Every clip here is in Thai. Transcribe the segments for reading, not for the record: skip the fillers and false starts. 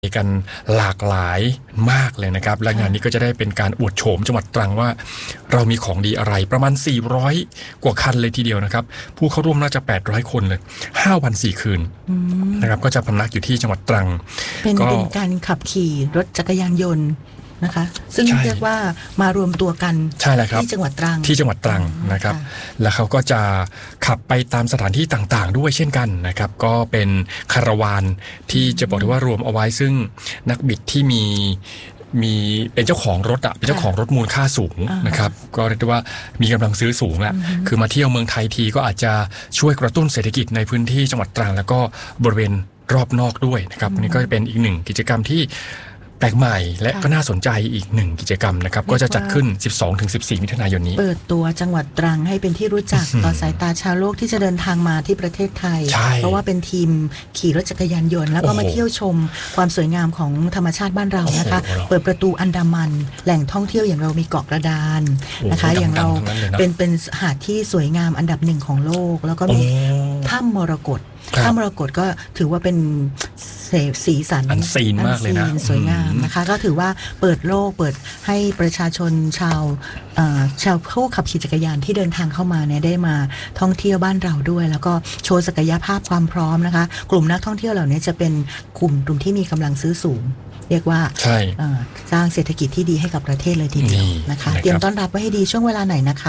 กันหลากหลายมากเลยนะครับและงานนี้ก็จะได้เป็นการอวดโฉมจังหวัดตรังว่าเรามีของดีอะไรประมาณ400กว่าคันเลยทีเดียวนะครับผู้เข้าร่วมน่าจะ800คนเลย5วัน4คืนนะครับก็จะพำนักอยู่ที่จังหวัดตรังเป็นการขับขี่รถจักรยานยนต์นะคะซึ่งเรียกว่ามารวมตัวกันที่จังหวัดตรังนะครับแล้วเขาก็จะขับไปตามสถานที่ต่างๆด้วยเช่นกันนะครับก็เป็นคาราวานที่จะบอกได้ว่ารวมเอาไว้ซึ่งนักบิดที่มีเป็นเจ้าของรถเป็นเจ้าของรถมูลค่าสูงนะครับก็เรียกได้ว่ามีกำลังซื้อสูงแล้วคือมาเที่ยวเมืองไทยทีก็อาจจะช่วยกระตุ้นเศรษฐกิจในพื้นที่จังหวัดตรังแล้วก็บริเวณรอบนอกด้วยนะครับนี่ก็เป็นอีกหนึ่งกิจกรรมที่แปลกใหม่และก็น่าสนใจอีกหนึ่งกิจกรรมนะครับก็จะจัดขึ้น 12-14 มิถุนายนนี้เปิดตัวจังหวัดตรังให้เป็นที่รู้จักต่อสายตาชาวโลกที่จะเดินทางมาที่ประเทศไทยเพราะว่าเป็นทีมขี่รถจักรยานยนต์แล้วก็มาเที่ยวชมความสวยงามของธรรมชาติบ้านเรานะคะเปิดประตูอันดามันแหล่งท่องเที่ยวอย่างเรามีเกาะกระดานนะคะอย่างเราเป็นหาดที่สวยงามอันดับหนึ่งของโลกแล้วก็มีถ้ำมรกตก็ถือว่าเป็นสีสันอันซีนมากเลยนะสวยงามนะคะก็ถือว่าเปิดโลกเปิดให้ประชาชนชาวผู้ขับขี่จักรยานที่เดินทางเข้ามาเนี่ยได้มาท่องเที่ยวบ้านเราด้วยแล้วก็โชว์ศักยภาพความพร้อมนะคะกลุ่มนักท่องเที่ยวเหล่านี้จะเป็นกลุ่มที่มีกำลังซื้อสูงเรียกว่าสร้างเศรษฐกิจที่ดีให้กับประเทศเลยทีเดียวนะคะเตรียมต้อนรับไว้ให้ดีช่วงเวลาไหนนะคะ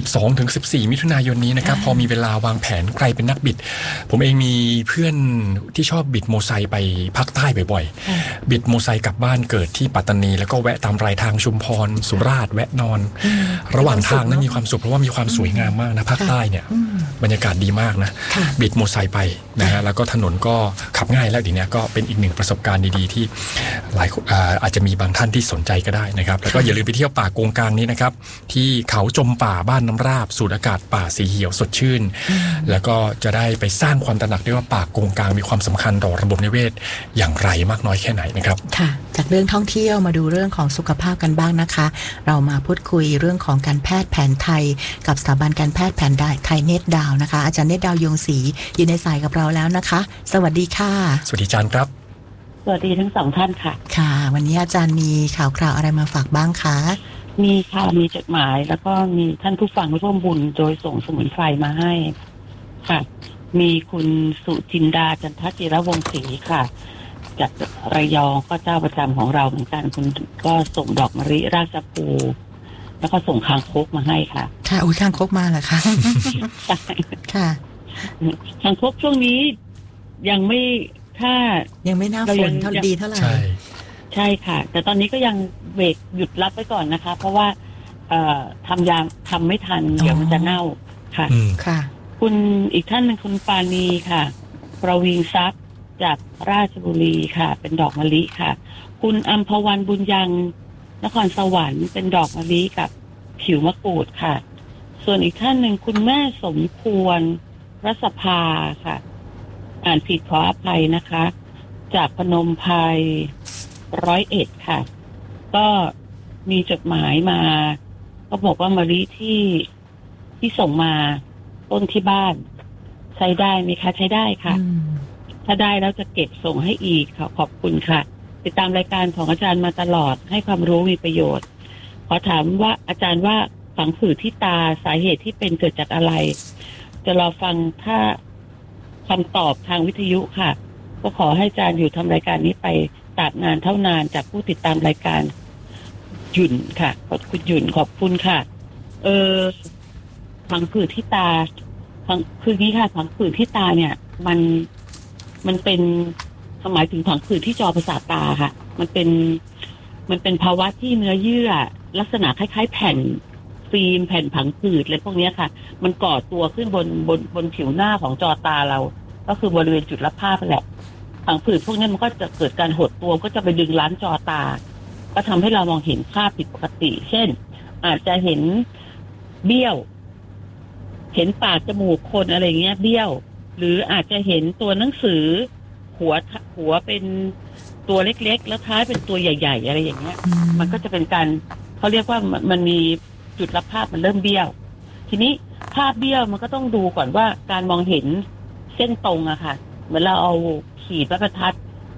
12-14 มิถุนายนนี้นะครับพอมีเวลาวางแผนใครเป็นนักบิดผมเองมีเพื่อนที่ชอบบิดโมไซค์ไปภาคใต้บ่อยๆบิดโมไซค์กลับบ้านเกิดที่ปัตตานีแล้วก็แวะตามรายทางชุมพรสุราษฎร์แวะนอนระหว่างทางนั้นมีความสุขเพราะว่ามีความสวยงามมากนะภาคใต้เนี่ยบรรยากาศดีมากนะบิดโมไซค์ไปนะฮะแล้วก็ถนนก็ขับง่ายแล้วดีเนี้ยก็เป็นอีกหนึ่งประสบการณ์ดีๆที่หลายอาจจะมีบางท่านที่สนใจก็ได้นะครับแล้วก็อย่าลืมไปเที่ยวป่าโกงกางนี้นะครับที่เขาจมป่าบ้านน้ำราบสูดอากาศป่าสีเขียวสดชื่นแล้วก็จะได้ไปสร้างความตระหนักด้วยว่าป่าโกงกางมีความสำคัญต่อระบบนิเวศอย่างไรมากน้อยแค่ไหนนะครับค่ะจากเรื่องท่องเที่ยวมาดูเรื่องของสุขภาพกันบ้างนะคะเรามาพูดคุยเรื่องของการแพทย์แผนไทยกับสถาบันการแพทย์แผนไทยเนตรดาวนะคะอาจารย์เนตรดาวยงศรีอยู่ในสายกับเราแล้วนะคะสวัสดีค่ะสวัสดีอาจารย์ครับสวัสดีทั้งสองท่านค่ะค่ะวันนี้อาจารย์มีข่าวคราวอะไรมาฝากบ้างคะมีค่ะมีจดหมายแล้วก็มีท่านผู้ฟังร่วมบุญโดยส่งสมุนไพรมาให้ค่ะมีคุณสุจินดาจันทจิรวงศ์ศรีค่ะจากระยองก็เจ้าประจำของเราเหมือนกันคุณก็ส่งดอกมะลิราชภูแล้วก็ส่งคางคกมาให้ค่ะค่ะอุ้ยคางคกมาเหรอคะค่ะคางคกช่วงนี้ยังไม่ยังไม่น่าฝนเท่าดีเท่าไหร่ใช่ค่ะแต่ตอนนี้ก็ยังเบรกหยุดรับไว้ก่อนนะคะเพราะว่าทำไม่ทันเดี๋ยวมันจะเน่าค่ะค่ะคุณอีกท่านนึงคุณปานีค่ะประวีทรัพย์จากราชบุรีค่ะเป็นดอกมะลิค่ะคุณอัมพวันบุญยังนครสวรรค์เป็นดอกมะลิกับผิวมะกรูดค่ะส่วนอีกท่านนึงคุณแม่สมควรรัศภาค่ะอ่านผิดขออภัยนะคะจากพนมไพร101ค่ะก็มีจดหมายมาก็บอกว่ามะลิที่ส่งมาต้นที่บ้านใช้ได้ไหมคะใช้ได้ค่ะถ้าได้แล้วจะเก็บส่งให้อีกค่ะขอบคุณค่ะติดตามรายการของอาจารย์มาตลอดให้ความรู้มีประโยชน์ขอถามว่าอาจารย์ว่าฝังผืดที่ตาสาเหตุที่เป็นเกิดจากอะไรจะรอฟังถ้าคำตอบทางวิทยุค่ะก็ขอให้อาจารย์อยู่ทำรายการนี้ไปตราบนานเท่านานจากผู้ติดตามรายการหยุ่นค่ะขอบคุณหยุ่นขอบคุณค่ะผังผืดที่ตาคือนี้ค่ะผังผืดที่ตาเนี่ยมันเป็นหมายถึงผังผืดที่จอประสาทตาค่ะมันเป็นภาวะที่เนื้อเยื่อลักษณะคล้ายๆแผ่นฟิล์มแผ่นผังผืดอะไรพวกนี้ค่ะมันก่อตัวขึ้นบนผิวหน้าของจอตาเราก็คือบริเวณจุดรับภาพแหละผังผืดพวกนี้มันก็จะเกิดการหดตัวก็จะไปดึงล้านจอตาก็ทำให้เรามองเห็นภาพผิดปกติเช่นอาจจะเห็นเบี้ยวเห็นปากจมูกคนอะไรเงี้ยเบี้ยวหรืออาจจะเห็นตัวหนังสือหัวเป็นตัวเล็กๆแล้วท้ายเป็นตัวใหญ่ๆอะไรอย่างเงี้ยมันก็จะเป็นการเขาเรียกว่ามันมีจุดรับภาพมันเริ่มเบี้ยวทีนี้ภาพเบี้ยวมันก็ต้องดูก่อนว่าการมองเห็นเส้นตรงอะค่ะเหมือนเราเอาขีดวัดบรรทัด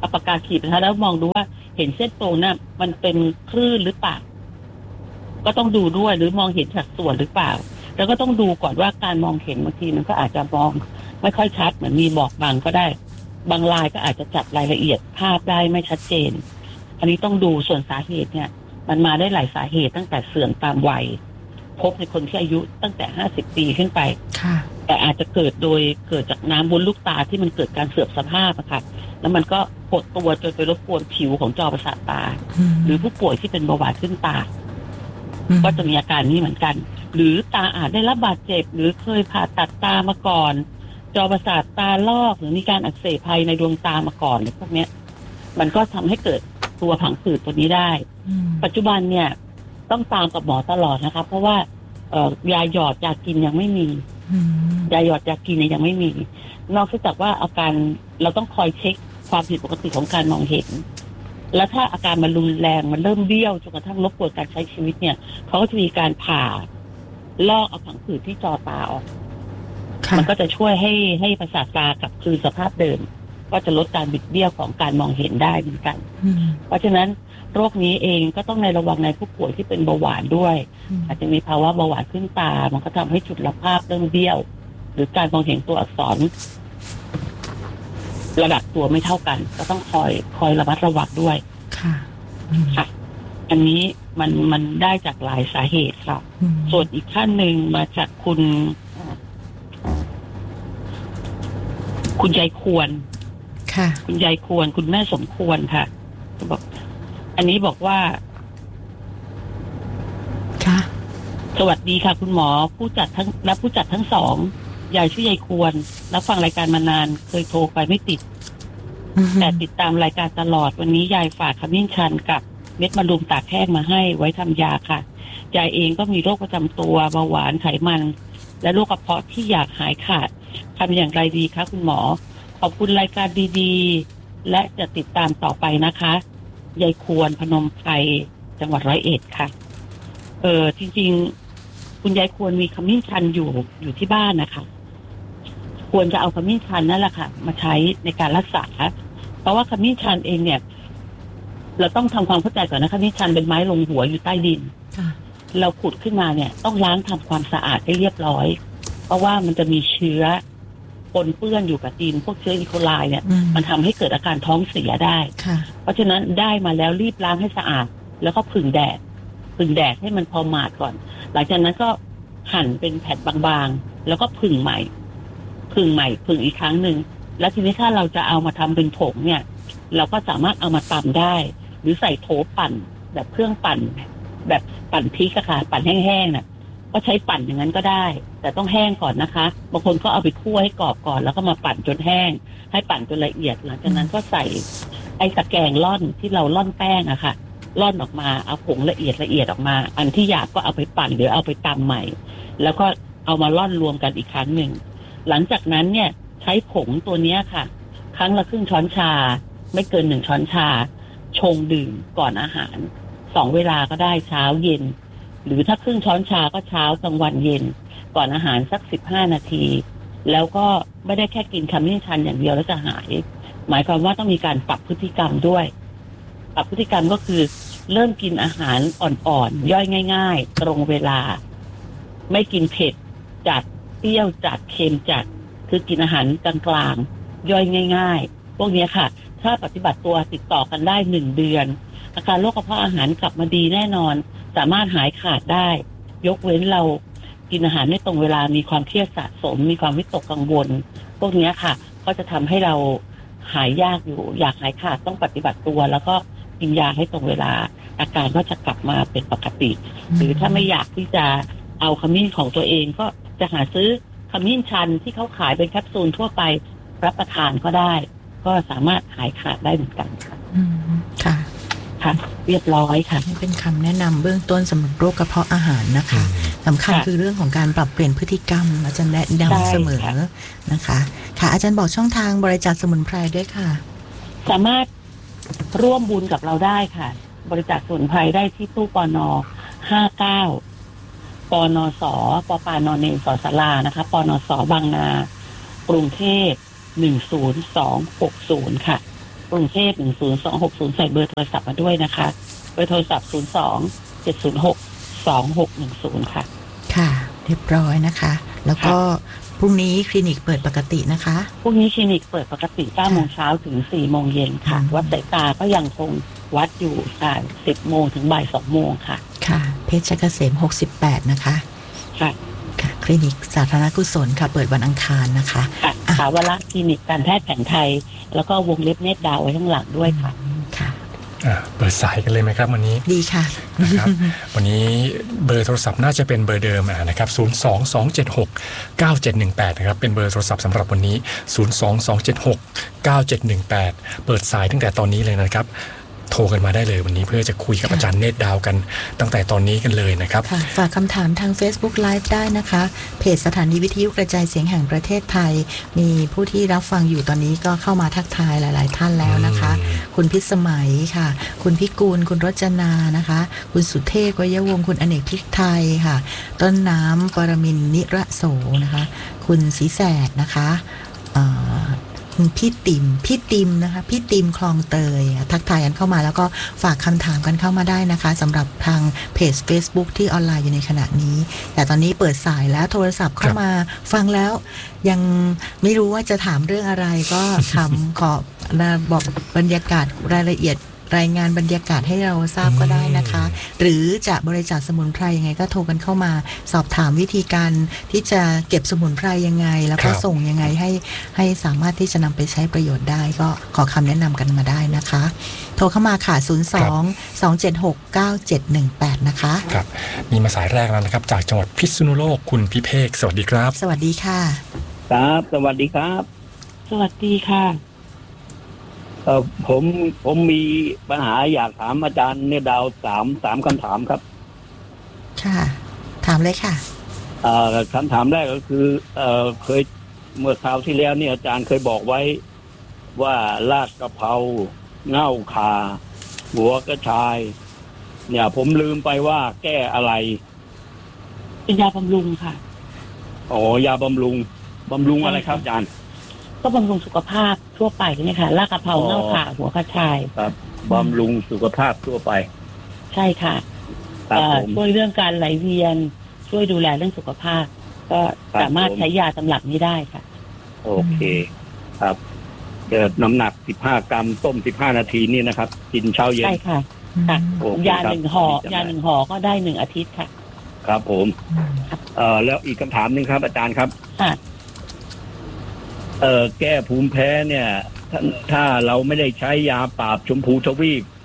เอาปากกาขีดนะคะแล้วมองดูว่าเห็นเส้นตรงน่ะมันเป็นคลื่นหรือเปล่าก็ต้องดูด้วยหรือมองเห็นสัดส่วนหรือเปล่าแล้วก็ต้องดูก่อนว่าการมองเห็นบางทีมันก็อาจจะมองไม่ค่อยชัดเหมือนมีหมอกบังก็ได้บางรายก็อาจจะจับรายละเอียดภาพได้ไม่ชัดเจนอันนี้ต้องดูส่วนสาเหตุเนี่ยมันมาได้หลายสาเหตุตั้งแต่เสื่อมตามวัยพบในคนที่อายุตั้งแต่50 ปีขึ้นไปแต่อาจจะเกิดจากน้ำบนลูกตาที่มันเกิดการเสื่อมสภาพอะค่ะแล้วมันก็หดตัวจนไปรบกวนผิวของจอประสาทตาหรือผู้ป่วยที่เป็นเบาหวานขึ้นตาก็จะมีอาการนี้เหมือนกันหรือตาอาจได้รับบาดเจ็บหรือเคยผ่าตัดตามาก่อนจอประสาทตาลอกหรือมีการอักเสบภายในดวงตามาก่อนหรือพวกนี้มันก็ทำให้เกิดตัวผังผืดตัวนี้ได้ปัจจุบันเนี่ยต้องตามกับหมอตลอดนะคะเพราะว่ายาหยอดยากินยังไม่มียาหยอดยากินเนี่ยยังไม่มีนอกจากว่าอาการเราต้องคอยเช็คความผิดปกติของการมองเห็นแล้วถ้าอาการมันรุนแรงมันเริ่มเบี้ยวจนกระทั่งรบกวนการใช้ชีวิตเนี่ยเขาก็จะมีการผ่าลอกเอาผังผืดที่จอตาออกมันก็จะช่วยให้ประสาทตากลับคืนสภาพเดิมก็จะลดการบิดเบี้ยวของการมองเห็นได้เหมือนกันเพราะฉะนั้นโรคนี้เองก็ต้องในระวังในผู้ป่วยที่เป็นเบาหวานด้วยอาจจะมีภาวะเบาหวานขึ้นตามันก็ทำให้จุลภาพเริ่มเบี้ยวหรือการมองเห็นตัวอักษรระดับตัวไม่เท่ากันก็ต้องคอยระมัดระวังด้วยค่ะอันนี้มันได้จากหลายสาเหตุค่ะส่วนอีกท่านหนึ่งมาจากคุณยายควรค่ะคุณยายควรคุณแม่สมควรค่ะบอกอันนี้บอกว่าค่ะสวัสดีค่ะคุณหมอผู้จัดทั้งสองยายชื่อยายควรแล้วฟังรายการมานานเคยโทรไปไม่ติดแต่ติดตามรายการตลอดวันนี้ยายฝากขมิ้นชันกับเม็ดมะรุมตากแห้งมาให้ไว้ทำยาค่ะยายเองก็มีโรคประจำตัวเบาหวานไขมันและโรคกระเพาะที่อยากหายขาดทำอย่างไรดีคะคุณหมอขอบคุณรายการดีๆและจะติดตามต่อไปนะคะยายควรพนมไพรจังหวัด101ค่ะจริงๆคุณยายควรมีขมิ้นชันอยู่ที่บ้านนะคะควรจะเอาขมิ้นชันนั่นแหละค่ะมาใช้ในการรักษาเพราะว่าขมิ้นชันเองเนี่ยเราต้องทำความเข้าใจก่อนนะขมิ้นชันเป็นไม้ลงหัวอยู่ใต้ดินเราขุดขึ้นมาเนี่ยต้องล้างทำความสะอาดให้เรียบร้อยเพราะว่ามันจะมีเชื้อปนเปื้อนอยู่กับดินพวกเชื้ออีโคไลเนี่ยมันทำให้เกิดอาการท้องเสียได้เพราะฉะนั้นได้มาแล้วรีบล้างให้สะอาดแล้วก็ผึ่งแดดให้มันพอหมาดก่อนหลังจากนั้นก็หั่นเป็นแผ่นบางๆแล้วก็ผึ่งใหม่ผึ่งอีกครั้งหนึ่งแล้วทีนี้ถ้าเราจะเอามาทำเป็นผงเนี่ยเราก็สามารถเอามาตำได้หรือใส่โถปั่นแบบเครื่องปั่นแบบปั่นพริกอะค่ะปั่นแห้งๆน่ะก็ใช้ปั่นอย่างนั้นก็ได้แต่ต้องแห้งก่อนนะคะบางคนก็เอาไปคั่วให้กรอบก่อนแล้วก็มาปั่นจนแห้งให้ปั่นจนละเอียดหลังจากนั้นก็ใส่ไอ้ตะแกรงร่อนที่เราร่อนแป้งอะค่ะร่อนออกมาเอาผงละเอียดออกมาอันที่หยาบก็เอาไปปั่นหรือเอาไปตำใหม่แล้วก็เอามาร่อนรวมกันอีกครั้งหนึ่งหลังจากนั้นเนี่ยใช้ผงตัวนี้ค่ะครั้งละครึ่งช้อนชาไม่เกิน1 ช้อนชาชงดื่มก่อนอาหาร2 เวลาก็ได้เช้าเย็นหรือถ้าครึ่งช้อนชาก็เช้ากลางวันเย็นก่อนอาหารสัก15 นาทีแล้วก็ไม่ได้แค่กินขมิ้นชันอย่างเดียวแล้วจะหายหมายความว่าต้องมีการปรับพฤติกรรมด้วยปรับพฤติกรรมก็คือเริ่มกินอาหารอ่อนๆย่อยง่ายๆตรงเวลาไม่กินเผ็ดจัดเปรี้ยวจัดเค็มจัดคือกินอาหารกลางๆย่อยง่ายๆพวกนี้ค่ะถ้าปฏิบัติตัวติดต่อกันได้1 เดือนอาการโรคกระเพาะอาหารกลับมาดีแน่นอนสามารถหายขาดได้ยกเว้นเรากินอาหารไม่ตรงเวลามีความเครียดสะสมมีความวิตกกังวลพวกนี้ค่ะก็จะทำให้เราหายยากอยู่อยากหายขาดต้องปฏิบัติตัวแล้วก็กินยาให้ตรงเวลาอาการก็จะกลับมาเป็นปกติหรือถ้าไม่อยากที่จะเอาขมิ้นของตัวเองก็จะหาซื้อขมิ้นชันที่เขาขายเป็นแคปซูลทั่วไปรับประทานก็ได้ก็สามารถหายขาดได้เหมือนกันค่ะค่ะเรียบร้อยค่ะนี่เป็นคำแนะนำเบื้องต้นสำหรับโรคกระเพาะอาหารนะคะสำคัญคือเรื่องของการปรับเปลี่ยนพฤติกรรมอาจารย์แนะนำเสมอนะคะค่ะอาจารย์บอกช่องทางบริจาคสมุนไพรด้วยค่ะสามารถร่วมบุญกับเราได้ค่ะบริจาคสมุนไพรได้ที่ตู้ปน59ปนสปปนเนสศาลานะคะปนสบางนากรุงเทพ10260ค่ะกรุงเทพ10260ใส่เบอร์โทรศัพท์มาด้วยนะคะเบอร์โทรศัพท์02-706-2610ค่ะค่ะเรียบร้อยนะคะแล้วก็พรุ่งนี้คลินิกเปิดปกตินะคะพรุ่งนี้คลินิกเปิดปกติ 9 โมงเช้าถึง 4 โมงเย็นค่ะวัดสายตาก็ยังคงวัดอยู่10 โมงถึงบ่าย 2 โมงค่ะค่ะเพชรเกษม68นะคะค่ะคลินิกสาธารณกุศลค่ะเปิดวันอังคารนะคะค่ะสาวรคลินิกการแพทย์แผนไทยแล้วก็วงเล็บเนตรดาวไว้ข้างหลังด้วยค่ะค่ะเปิดสายกันเลยไหมครับวันนี้ดีค่ะนะครับวันนี้เบอร์โทรศัพท์น่าจะเป็นเบอร์เดิมนะครับ022769718นะครับเป็นเบอร์โทรศัพท์สำหรับวันนี้022769718เปิดสายตั้งแต่ตอนนี้เลยนะครับโทรกันมาได้เลยวันนี้เพื่อจะคุยกับอาจารย์เนตรดาวกันตั้งแต่ตอนนี้กันเลยนะครับฝากคำถามทาง Facebook Live ได้นะคะเพจสถานีวิทยุกระจายเสียงแห่งประเทศไทยมีผู้ที่รับฟังอยู่ตอนนี้ก็เข้ามาทักทายหลายๆท่านแล้วนะคะคุณพิสมัยค่ะคุณพิกูลคุณรจนานะคะคุณสุเทพวยวงศ์คุณอเนกพิไทยค่ะต้นน้ำปรมินทร์นิระโสนะคะคุณศรีแสดนะคะพี่ติมนะคะพี่ติมคลองเตยทักทายกันเข้ามาแล้วก็ฝากคำถามกันเข้ามาได้นะคะสำหรับทางเพจ Facebook ที่ออนไลน์อยู่ในขณะนี้แต่ตอนนี้เปิดสายแล้วโทรศัพท์เข้ามาฟังแล้วยังไม่รู้ว่าจะถามเรื่องอะไรก็ขอบอกบรรยากาศรายละเอียดรายงานบรรยากาศให้เราทราบก็ได้นะคะหรือจะบริจาคสมุนไพรยังไงก็โทรกันเข้ามาสอบถามวิธีการที่จะเก็บสมุนไพรยังไงแล้วก็ส่งยังไงให้สามารถที่จะนำไปใช้ประโยชน์ได้ก็ขอคำแนะนำกันมาได้นะคะโทรเข้ามาค่ะ02-276-9718นะคะครับมีมาสายแรกแล้วนะครับจากจังหวัดพิษณุโลกคุณพิเภกสวัสดีครับสวัสดีค่ะครับสวัสดีครับสวัสดีค่ะผมมีปัญหาอยากถามอาจารย์เนี่ยดาวสามคำถามครับค่ะถามเลยค่ะคำถามแรกก็คือเคยเมื่อคราวที่แล้วเนี่ยอาจารย์เคยบอกไว้ว่ารากกะเพราเง่าข่าหัวกระชายเนี่ยผมลืมไปว่าแก้อะไรเป็นยาบำรุงค่ะอ๋อยาบำรุงอะไรครับอาจารย์ก็บำรุงสุขภาพทั่วไปนี่ค่ะรากกะเพราเง่าข่าหัวกระชายครับบำรุงสุขภาพทั่วไปใช่ค่ะช่วยเรื่องการไหลเวียนช่วยดูแลเรื่องสุขภาพก็สามารถใช้ยาตำรับนี้ได้ค่ะโอเคครับน้ำหนัก15 กรัมต้ม15 นาทีนี่นะครับกินเช้าเย็นใช่ค่ะยา1 ห่อก็ได้1 อาทิตย์ค่ะครับผมแล้วอีกคำถามนึงครับอาจารย์ครับแก้ภูมิแพ้เนี่ยถ้าเราไม่ได้ใช้ยาปราบชมพูทวีป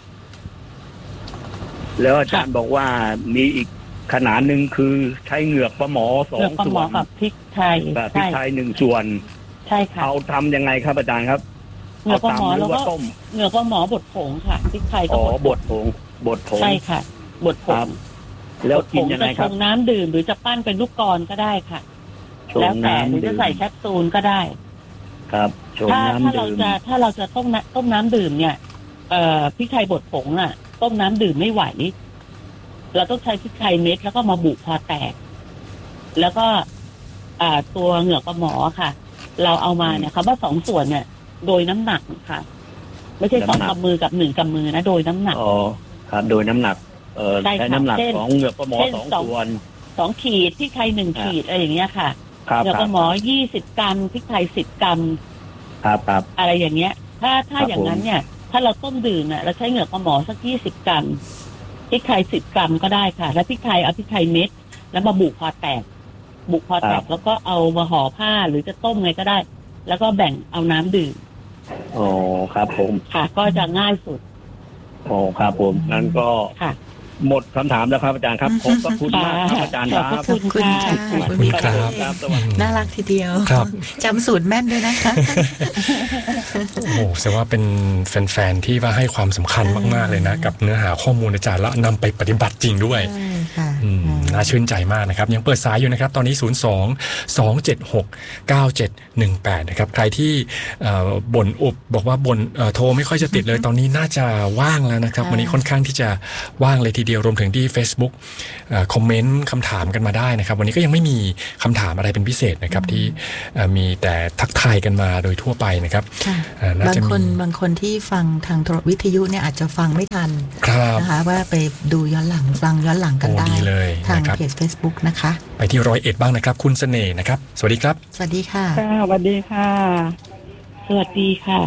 แล้วอาจารย์บอกว่ามีอีกขนาดหนึ่งคือใช้เหงือกปลาหมอ2 ส่วนกับพริกไทย 1 ส่วนใช่ค่ะเอาทำยังไงครับอาจารย์ครับเหงือกปลาหมอแล้วก็เหงือกปลาหมอบดผงค่ะพริกไทยก็บดผงใช่ค่ะบดผงแล้วกินยังไงครับชงน้ำดื่มหรือจะปั้นเป็นลูกกลอนก็ได้ค่ะแล้วแต่หรือจะใส่แคปซูลก็ได้ครับถ้าเราจะต้มน้ำดื่มเนี่ยพริกไทยบดผงต้มน้ำดื่มไม่ไหวเราต้องใช้พริกไทยเม็ดแล้วก็มาบุพอแตกแล้วก็ตัวเหงือกปลาหมอค่ะเราเอามาเนี่ยคำว่า2 ส่วนเนี่ยโดยน้ำหนักค่ะไม่ใช่2 กำมือกับ1 กำมือนะโดยน้ำหนักอ๋อครับโดยน้ำหนักใช้น้ำหนักของเหงือกปลาหมอ2 ส่วน 2 ขีดพริกไทย1 ขีดอะไรอย่างเงี้ยค่ะเหงือกปลาหมอ20 กรัมพริกไทย10 กรัมครับอะไรอย่างเงี้ยถ้าอย่างนั้นเนี่ยถ้าเราต้มดื่มเนี่ยเราใช้เหงือกปลาหมอสัก20 กรัมพริกไทย10 กรัมก็ได้ค่ะแล้วพริกไทยเอาพริกไทยเม็ดแล้วมาบุพอแตกแล้วก็เอามาห่อผ้าหรือจะต้มไงก็ได้แล้วก็แบ่งเอาน้ำดื่มอ๋อครับผมค่ะก็จะง่ายสุดอ๋อครับผมงั้นก็ค่ะหมดคำถามแล้วครับอาจารย์ครับขอบคุณมากครับอาจารย์ครับขอบคุณค่ะคุณครับน่ารักทีเดียวจำสูตรแม่นด้วยนะคะโอ้โหแสดงว่าเป็นแฟนๆที่ว่าให้ความสำคัญมากๆเลยนะกับเนื้อหาข้อมูลอาจารย์แล้วนำไปปฏิบัติจริงด้วยน่าน่าชื่นใจมากนะครับยังเปิดสายอยู่นะครับตอนนี้02-276-9718นะครับใครที่บ่นอุบบอกว่าบ่นโทรไม่ค่อยจะติดเลยตอนนี้น่าจะว่างแล้วนะครับวันนี้ค่อนข้างที่จะว่างเลยทีเดียวรวมถึงที่ Facebook คอมเมนต์คำถามกันมาได้นะครับวันนี้ก็ยังไม่มีคำถามอะไรเป็นพิเศษนะครับที่มีแต่ทักทายกันมาโดยทั่วไปนะครับบางคนที่ฟังทางโทรวิทยุเนี่ยอาจจะฟังไม่ทันนะคะว่าไปดูย้อนหลังฟังย้อนหลังกันได้ทางเพจ Facebook นะคะไปที่101บ้างนะครับคุณเสน่ห์นะครับสวัสดีครับสวัสดีค่ะสวัสดีค่ะสวัสดีค่ะ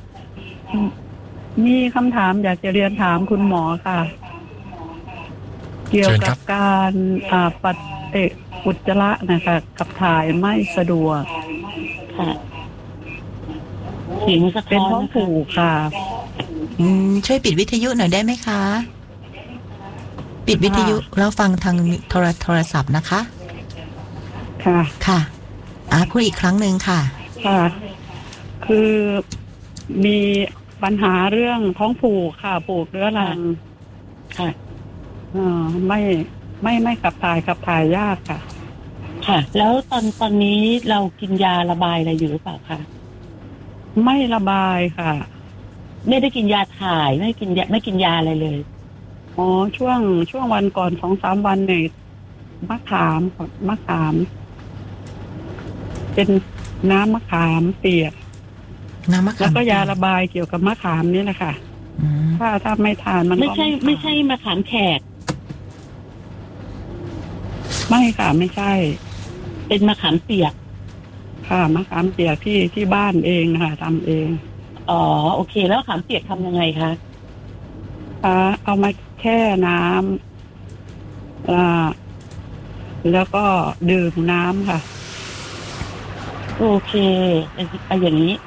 มีคำถามอยากจะเรียนถามคุณหมอค่ะเกี่ยวกับการปัสสาวะอุจจาระนะคะกับถ่ายไม่สะดวกค่ะเสียงสะท้อนเป็นท้องผูกค่ะช่วยปิดวิทยุหน่อยได้ไหมคะปิดวิทยุแล้วฟังทางโทรศัพท์นะคะค่ะค่ะพูดอีกครั้งหนึ่งค่ะค่ะคือมีปัญหาเรื่องท้องผูกค่ะผูกเรื้อรังค่ะไม่ขับถ่ายยากค่ะค่ะแล้วตอนนี้เรากินยาระบายอะไรอยู่หรือเปล่าคะไม่ระบายค่ะไม่ได้กินยาถ่ายไม่กินยาอะไรเลยช่วงวันก่อน 2-3 วันเนี่ยมะขามเป็นน้ำมะขามเปียกแล้วก็ยาระบายเกี่ยวกับมะขามนี่แหละค่ะถ้าไม่ทานมันไม่ใช่มะขามแขกไม่ค่ะไม่ใช่เป็นมะขามเปียกค่ะมะขามเปียกที่บ้านเองค่ะทำเองโอเคแล้วมะขามเปียกทำยังไงคะเอามาแช่น้ำแล้วก็ดื่มน้ำค่ะโอเคอย่างนี้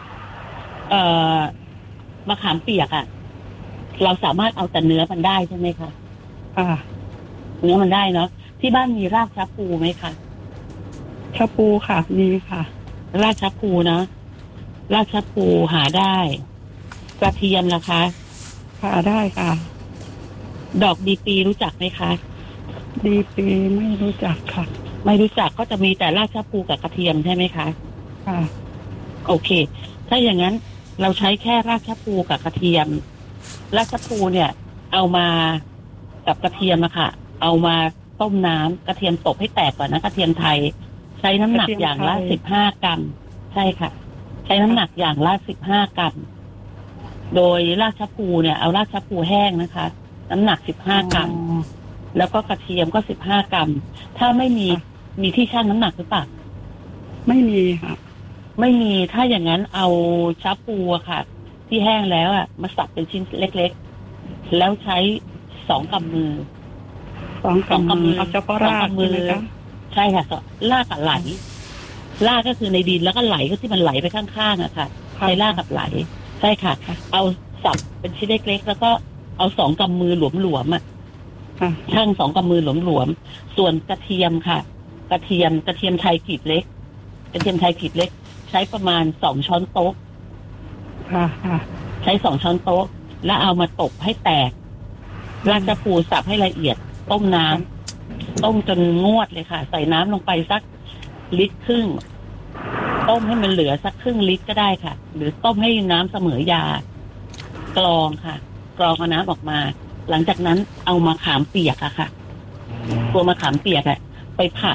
มะขามเปียกเราสามารถเอาแต่เนื้อมันได้ใช่ไหมคะเนื้อมันได้เนาะที่บ้านมีรากชะพูไหมคะชะพูค่ะมีค่ะรากชะพูนะรากชะพูหาได้กระเทียมล่ะคะหาได้ค่ะดอกดีปีรู้จักไหมคะดีปีไม่รู้จักค่ะไม่รู้จักก็จะมีแต่รากชะพูกับกระเทียมใช่ไหมคะค่ะโอเคถ้าอย่างนั้นเราใช้แค่รากชะพูกับกระเทียมรากชะพูเนี่ยเอามากับกระเทียมอะค่ะเอามาต้มน้ำกระเทียมตบให้แตกก่อนนะกระเทียมไทยใช้น้ำหนักอย่างละ15 กรัมใช่ค่ะใช้น้ำหนักอย่างละ15 กรัมโดยรากชะพูเนี่ยเอารากชะพูแห้งนะคะน้ำหนัก15 กรัมแล้วก็กระเทียมก็15 กรัมถ้าไม่มีที่ชั่งน้ำหนักหรือเปล่าไม่มีค่ะไม่มีถ้าอย่างนั้นเอาชะพูค่ะที่แห้งแล้วมาสับเป็นชิ้นเล็กๆแล้วใช้2 กำมือ 2 กำมือเอาเฉพาะรากมือใช่ค่ะรากกับไหลรากก็คือในดินแล้วก็ไหลก็ที่มันไหลไปข้างๆค่ะใช้รากกับไหลใช่ค่ะเอาสับเป็นชิ้นเล็กๆแล้วก็เอา2 กำมือหลวมๆช่าง2 กำมือหลวมๆส่วนกระเทียมค่ะกระเทียมไทยกลีบเล็กกระเทียมไทยกลีบเล็กใช้ประมาณ2 ช้อนโต๊ะใช้2 ช้อนโต๊ะแล้วเอามาตบให้แตกรากชะพูสับให้ละเอียดต้มน้ำต้มจนงวดเลยค่ะใส่น้ำลงไปสัก1.5 ลิตรต้มให้มันเหลือสัก1/2 ลิตรก็ได้ค่ะหรือต้มให้น้ำเสมอยากรองค่ะกรองเอาน้ำออกมาหลังจากนั้นเอามะขามเปียกค่ะตัวมะขามเปียกไปผัด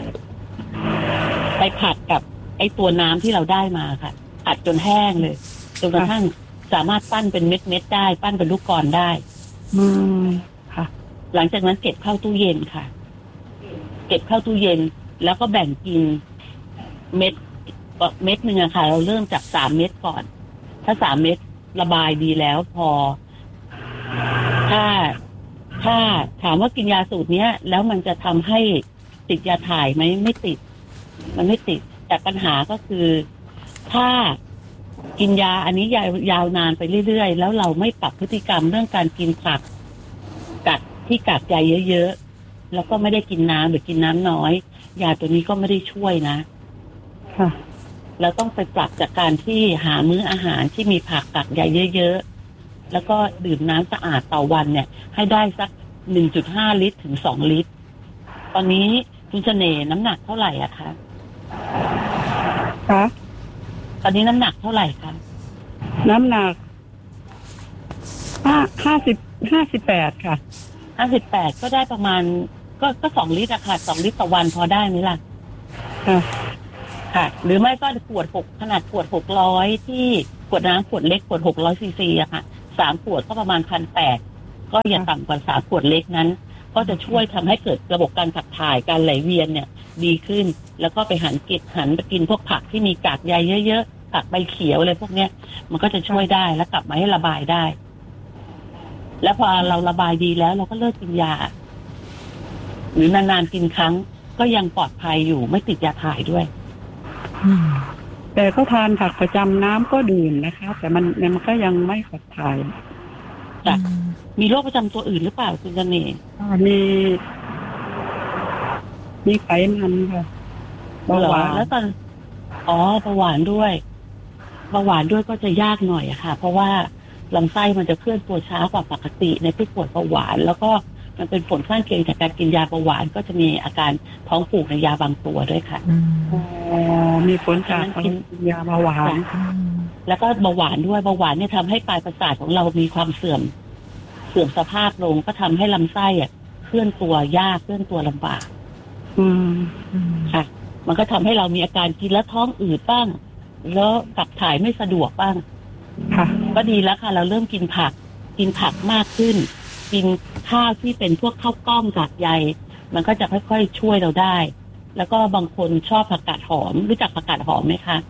กับไอ้ตัวน้ำที่เราได้มาค่ะผัดจนแห้งเลยจนกระทั่งสามารถปั้นเป็นเม็ดได้ปั้นเป็นลูกกลอนได้ค่ะหลังจากนั้นเก็บเข้าตู้เย็นค่ะเก็บเข้าตู้เย็นแล้วก็แบ่งกินเม็ดนึงค่ะเราเริ่มจาก3 เม็ดก่อนถ้า3 เม็ดระบายดีแล้วพอถ้าถามว่ากินยาสูตรนี้แล้วมันจะทำให้ติดยาถ่ายไหมไม่ติดมันไม่ติดแต่ปัญหาก็คือถ้ากินยาอันนี้ยาวนานไปเรื่อยๆแล้วเราไม่ปรับพฤติกรรมเรื่องการกินผักกัดที่กากใยเยอะๆแล้วก็ไม่ได้กินน้ำหรือกินน้ำน้อยยาตัวนี้ก็ไม่ได้ช่วยนะค่ะเราต้องไปปรับจากการที่หามื้ออาหารที่มีผักกากใยเยอะๆแล้วก็ดื่มน้ำสะอาดต่อวันเนี่ยให้ได้สัก 1.5 ลิตรถึง2 ลิตรตอนนี้คุณเสน่ห์น้ำหนักเท่าไหร่อะคะคะตอนนี้น้ำหนักเท่าไหร่คะน้ำหนัก58ค่ะ 58ก็ได้ประมาณก็2 ลิตรอะค่ะ2 ลิตรต่อวันพอได้ไหมล่ะค่ะหรือไม่ก็ขวด6ขนาดขวด600ที่ขวดน้ำขวดเล็กขวด600ซีซีอะค่ะ3 ขวดก็ประมาณ 1,800 ก็อย่าต่ำกว่า3 ขวดเล็กนั้นก็จะช่วยทำให้เกิดระบบการขับถ่ายการไหลเวียนเนี่ยดีขึ้นแล้วก็ไปหันไปกินพวกผักที่มีกากใยเยอะๆผักใบเขียวอะไรพวกเนี้ยมันก็จะช่วยได้แล้วกลับมาให้ระบายได้แล้วพอเราระบายดีแล้วเราก็เลิกกินยาหรือนานๆกินครั้งก็ยังปลอดภัยอยู่ไม่ติดยาถ่ายด้วยแต่ก็ทานผักประจำน้ำก็ดื่มนะคะแต่มันก็ยังไม่ขับถ่ายมีโรคประจำตัวอื่นหรือเปล่าคุณเสน่ห์มีไขมันค่ะเบาหวานแล้วตอนเบาหวานด้วยก็จะยากหน่อยอะค่ะเพราะว่าลำไส้มันจะเคลื่อนตัวช้ากว่าปกติในผู้ป่วยเบาหวานแล้วก็มันเป็นผลข้างเคียงจากการกินยาเบาหวานก็จะมีอาการท้องผูกในยาบางตัวด้วยค่ะมีผลจากกินยาเบาหวานแล้วก็เบาหวานด้วยเบาหวานเนี่ยทำให้ปลายประสาทของเรามีความเสื่อมสภาพลงก็ทำให้ลำไส้เคลื่อนตัวยากเคลื่อนตัวลำบากค่ะมันก็ทำให้เรามีอาการกินแล้วท้องอืดบ้างแล้วขับถ่ายไม่สะดวกบ้างค่ะก็ดีแล้วค่ะเราเริ่มกินผักมากขึ้นกินข้าวที่เป็นพวกข้าวกล้องกากใยมันก็จะค่อยๆช่วยเราได้แล้วก็บางคนชอบผักกาดหอมรู้จักผักกาดหอมไหมคะ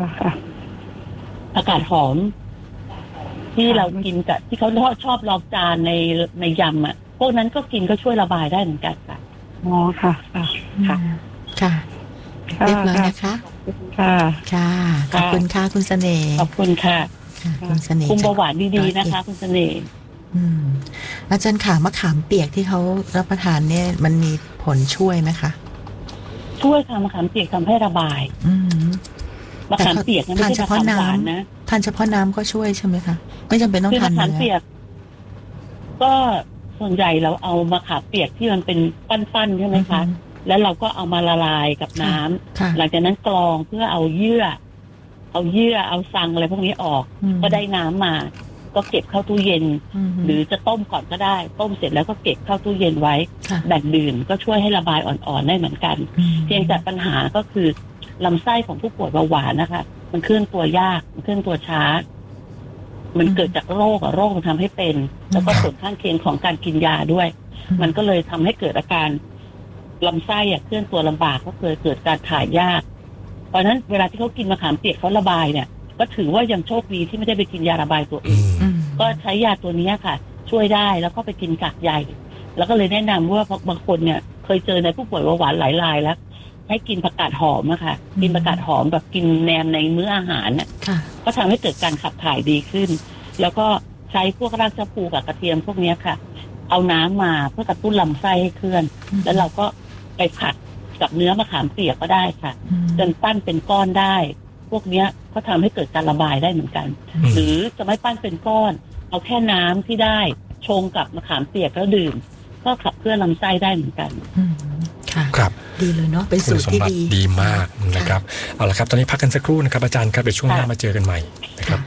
ผักกาดหอมที่เรากินกับที่เขาชอบลองจานในยำอ่ะพวกนั้นก็กินก็ช่วยระบายได้เหมือนกันค่ะค่ะค่ะเรียบร้อยนะคะค่ะขอบคุณค่ะคุณเสน่ห์ขอบคุณค่ะคุณเสน่ห์คุมเบาหวานดีๆนะคะคุณเสน่ห์อาจารย์ค่ะมะขามเปียกที่เขารับประทานเนี่ยมันมีผลช่วยไหมคะช่วยค่ะมะขามเปียกทำให้ระบายมะขามเปียกไม่ใช่มะขามหวานนะทานเฉพาะน้ำก็ช่วยใช่ไหมคะไม่จำเป็นต้องทานเนื้อมะขามเปียกก็ส่วนใหญ่เราเอามะขามเปียกที่มันเป็นปั้นๆใช่ไหมคะแล้วเราก็เอามาละลายกับน้ำหลังจากนั้นกรองเพื่อเอาเยื่อเอาซังอะไรพวกนี้ออกก็ได้น้ำมาก็เก็บเข้าตู้เย็นหรือจะต้มก่อนก็ได้ต้มเสร็จแล้วก็เก็บเข้าตู้เย็นไว้แบ่งดื่มก็ช่วยให้ระบายอ่อนๆได้เหมือนกันเพียงแต่ปัญหาก็คือลำไส้ของผู้ป่วยเบาหวานนะคะมันเคลื่อนตัวยากมันเคลื่อนตัวช้ามันเกิดจากโรคมันทำให้เป็นแล้วก็ผลข้างเคียงของการกินยาด้วยมันก็เลยทำให้เกิดอาการลำไส้เคลื่อนตัวลำบากก็เกิดการถ่ายยากเพราะนั้นเวลาที่เขากินมะขามเปียกเขาระบายเนี่ยก็ถือว่ายังโชคดีที่ไม่ได้ไปกินยาระบายตัวอื่นก็ใช้ยาตัวนี้ค่ะช่วยได้แล้วก็ไปกินกากใยแล้วก็เลยแนะนำว่าบางคนเนี่ยเคยเจอในผู้ป่วยเบาหวานหลายรายแล้วให้กินผักกาดหอมอะค่ะกินผักกาดหอมแบบกินแนมในมื้ออาหารเนี่ยก็ทำให้เกิดการขับถ่ายดีขึ้นแล้วก็ใช้พวกรากชะพูกับกระเทียมพวกนี้ค่ะเอาน้ำมาเพื่อกระตุ้นลำไส้ให้เคลื่อนแล้วเราก็ไปผัดกับเนื้อมะขามเปียกก็ได้ค่ะจนปั้นเป็นก้อนได้พวกนี้ก็ทำให้เกิดการระบายได้เหมือนกันหรือจะไม่ปั้นเป็นก้อนเอาแค่น้ำที่ได้ชงกับมะขามเปียกแล้วดื่มก็ขับเคลื่อนลำไส้ได้เหมือนกันค่ะครับดีเลยเนาะเป็นสูตรที่ดีมากนะครับเอาละครับตอนนี้พักกันสักครู่นะครับอาจารย์ครับเดี๋ยวช่วงหน้ามาเจอกันใหม่นะครับ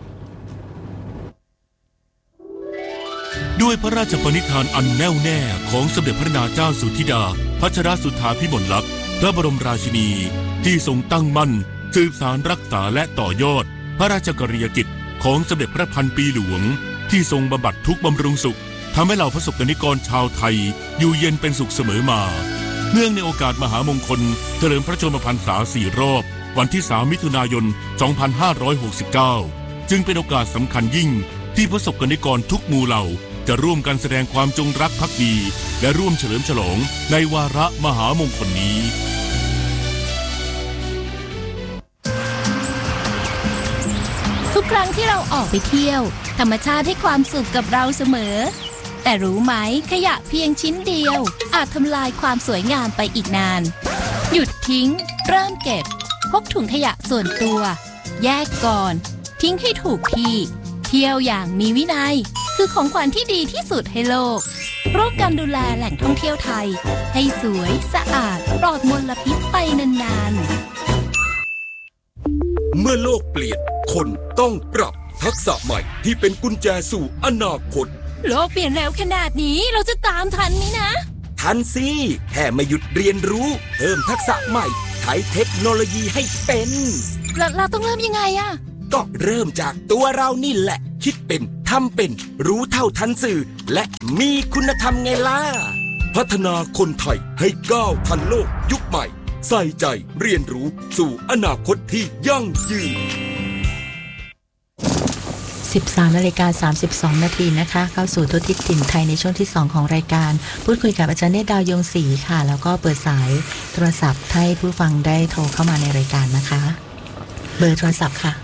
ด้วยพระราชปณิธานอันแน่วแน่ของสมเด็จพระนางเจ้าสุธิดาพัชรสุธาภิมลลักษณ์พระบรมราชินีที่ทรงตั้งมั่นสืบสานรักษาและต่อยอดพระราชกรณียกิจของสมเด็จพระพันปีหลวงที่ทรงบำบัดทุกข์บำรุงสุขทำให้เหล่าประสบกนิกรชาวไทยอยู่เย็นเป็นสุขเสมอมาเนื่องในโอกาสมหามงคลเฉลิมพระชนมพรรษา4 รอบวันที่3 มิถุนายน 2569จึงเป็นโอกาสสำคัญยิ่งที่ประสบกนิกรทุกหมู่เหล่าจะร่วมกันแสดงความจงรักภักดีและร่วมเฉลิมฉลองในวาระมหามงคลนี้ทุกครั้งที่เราออกไปเที่ยวธรรมชาติให้ความสุขกับเราเสมอแต่รู้ไหมขยะเพียงชิ้นเดียวอาจทำลายความสวยงามไปอีกนานหยุดทิ้งเริ่มเก็บพกถุงขยะส่วนตัวแยกก่อนทิ้งให้ถูกที่เที่ยวอย่างมีวินัยคือของขวัญที่ดีที่สุดให้โลกร่วมกันดูแลแหล่งท่องเที่ยวไทยให้สวยสะอาดปลอดมลพิษไปนานๆเมื่อโลกเปลี่ยนคนต้องปรับทักษะใหม่ที่เป็นกุญแจสู่อนาคตโลกเปลี่ยนแล้วขนาดนี้เราจะตามทันไหมนะทันสิแค่ไม่หยุดเรียนรู้เพิ่มทักษะใหม่ใช้เทคโนโลยีให้เป็นเราต้องเริ่มยังไงอะก็เริ่มจากตัวเรานี่แหละคิดเป็นทำเป็นรู้เท่าทันสื่อและมีคุณธรรมไงล่ะพัฒนาคนไทยให้ก้าวทันโลกยุคใหม่ใส่ใจเรียนรู้สู่อนาคตที่ยั่งยืน 13:32 นาทีนะคะเข้าสู่ทั่วทิศถิ่นไทยในช่วงที่2ของรายการพูดคุยกับอาจารย์เนตรดาวยงศรีค่ะแล้วก็เปิดสายโทรศัพท์ให้ผู้ฟังได้โทรเข้ามาในรายการนะคะเบอร์โทรศัพท์ค่ะ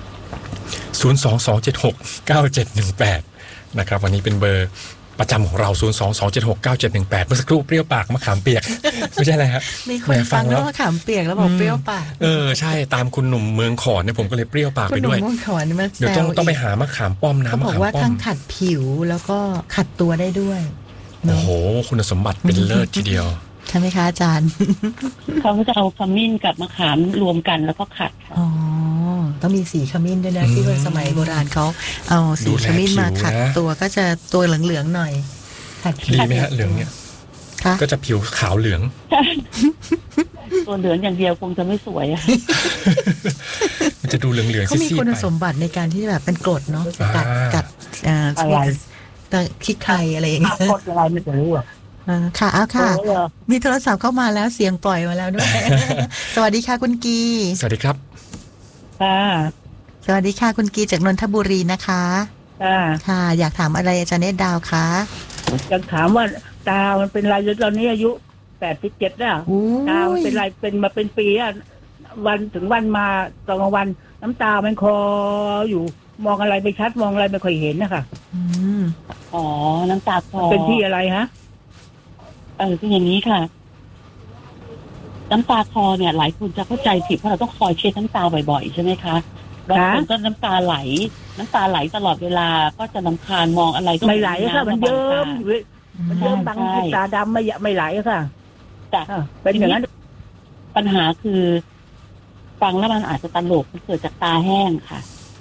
022769718นะครับวันนี้เป็นเบอร์ประจำของเรา022769718เมื่อสักครู่เปรี้ยวปากมะขามเปียกไม่ใช่อะไรครับมีคนฟังแล้วมะขามเปียกแล้วบอกเปรี้ยวปากใช่ตามคุณหนุ่มเมืองขอนเนี่ยผมก็เลยเปรี้ยวปากไปด้วยคุณหนุ่มเมืองขอนเดี๋ยวต้องไปหามะขามป้อมน้ำมะขามป้อมเขาบอกว่าทั้งขัดผิวแล้วก็ขัดตัวได้ด้วยโอ้โหคุณสมบัติเป็นเลิศทีเดียวใช่ไหมคะอาจารย์เขาจะเอาขมิ้นกับมะขามรวมกันแล้วก็ขัดอ๋อต้องมีสีขมิ้นด้วยนะที่ว่าสมัยโบราณเขาเอาสีขมิ้นมาขัดตัวก็จะตัวเหลืองๆหน่อยขัดดีไหมฮะเหลืองเนี่ยก็จะผิวขาวเหลืองตัวเหลืองอย่างเดียวคงจะไม่สวยมันจะดูเหลืองๆเขามีคุณสมบัติในการที่แบบเป็นกรดเนาะกัดอะไรแต่ขี้ใครอะไรอย่างเงี้ยกรดอะไรไม่รู้อ่ะค่ะเอาค่ะมีโทรศัพท์เข้ามาแล้วเสียงปล่อยมาแล้วด้วยสวัสดีค่ะคุณกีสวัสดีครับค่ะสวัสดีค่ะคุณกีจากนนทบุรีนะคะค่ะอยากถามอะไรอาจารย์เนตรดาวคะอยากถามว่าตามันเป็นไรตอนนี้อายุ87แล้วตามันเป็นไรเป็นมาเป็นปีอ่ะวันถึงวันมาตอนกลางวันน้ำตามันคออยู่มองอะไรไม่ชัดมองอะไรไม่ค่อยเห็นนะคะอ๋อน้ำตาคอเป็นที่อะไรฮะคืออย่างนี้ค่ะน้ำตาคอเนี่ยหลายคนจะเข้าใจผิดเพราะเราต้องคอยเช็ดน้ำตาบ่อยๆใช่ไหมคะบางคนก็น้ำตาไหลตลอดเวลาก็จะรำคาญมองอะไรก็ไม่ไหลค่ะมันเยิ้มบางทีตาดำไม่ไหลค่ะจ้ะเป็นอย่างนั้นปัญหาคือฟังแล้วมันอาจจะตลกมันเกิดจากตาแห้งค่ะ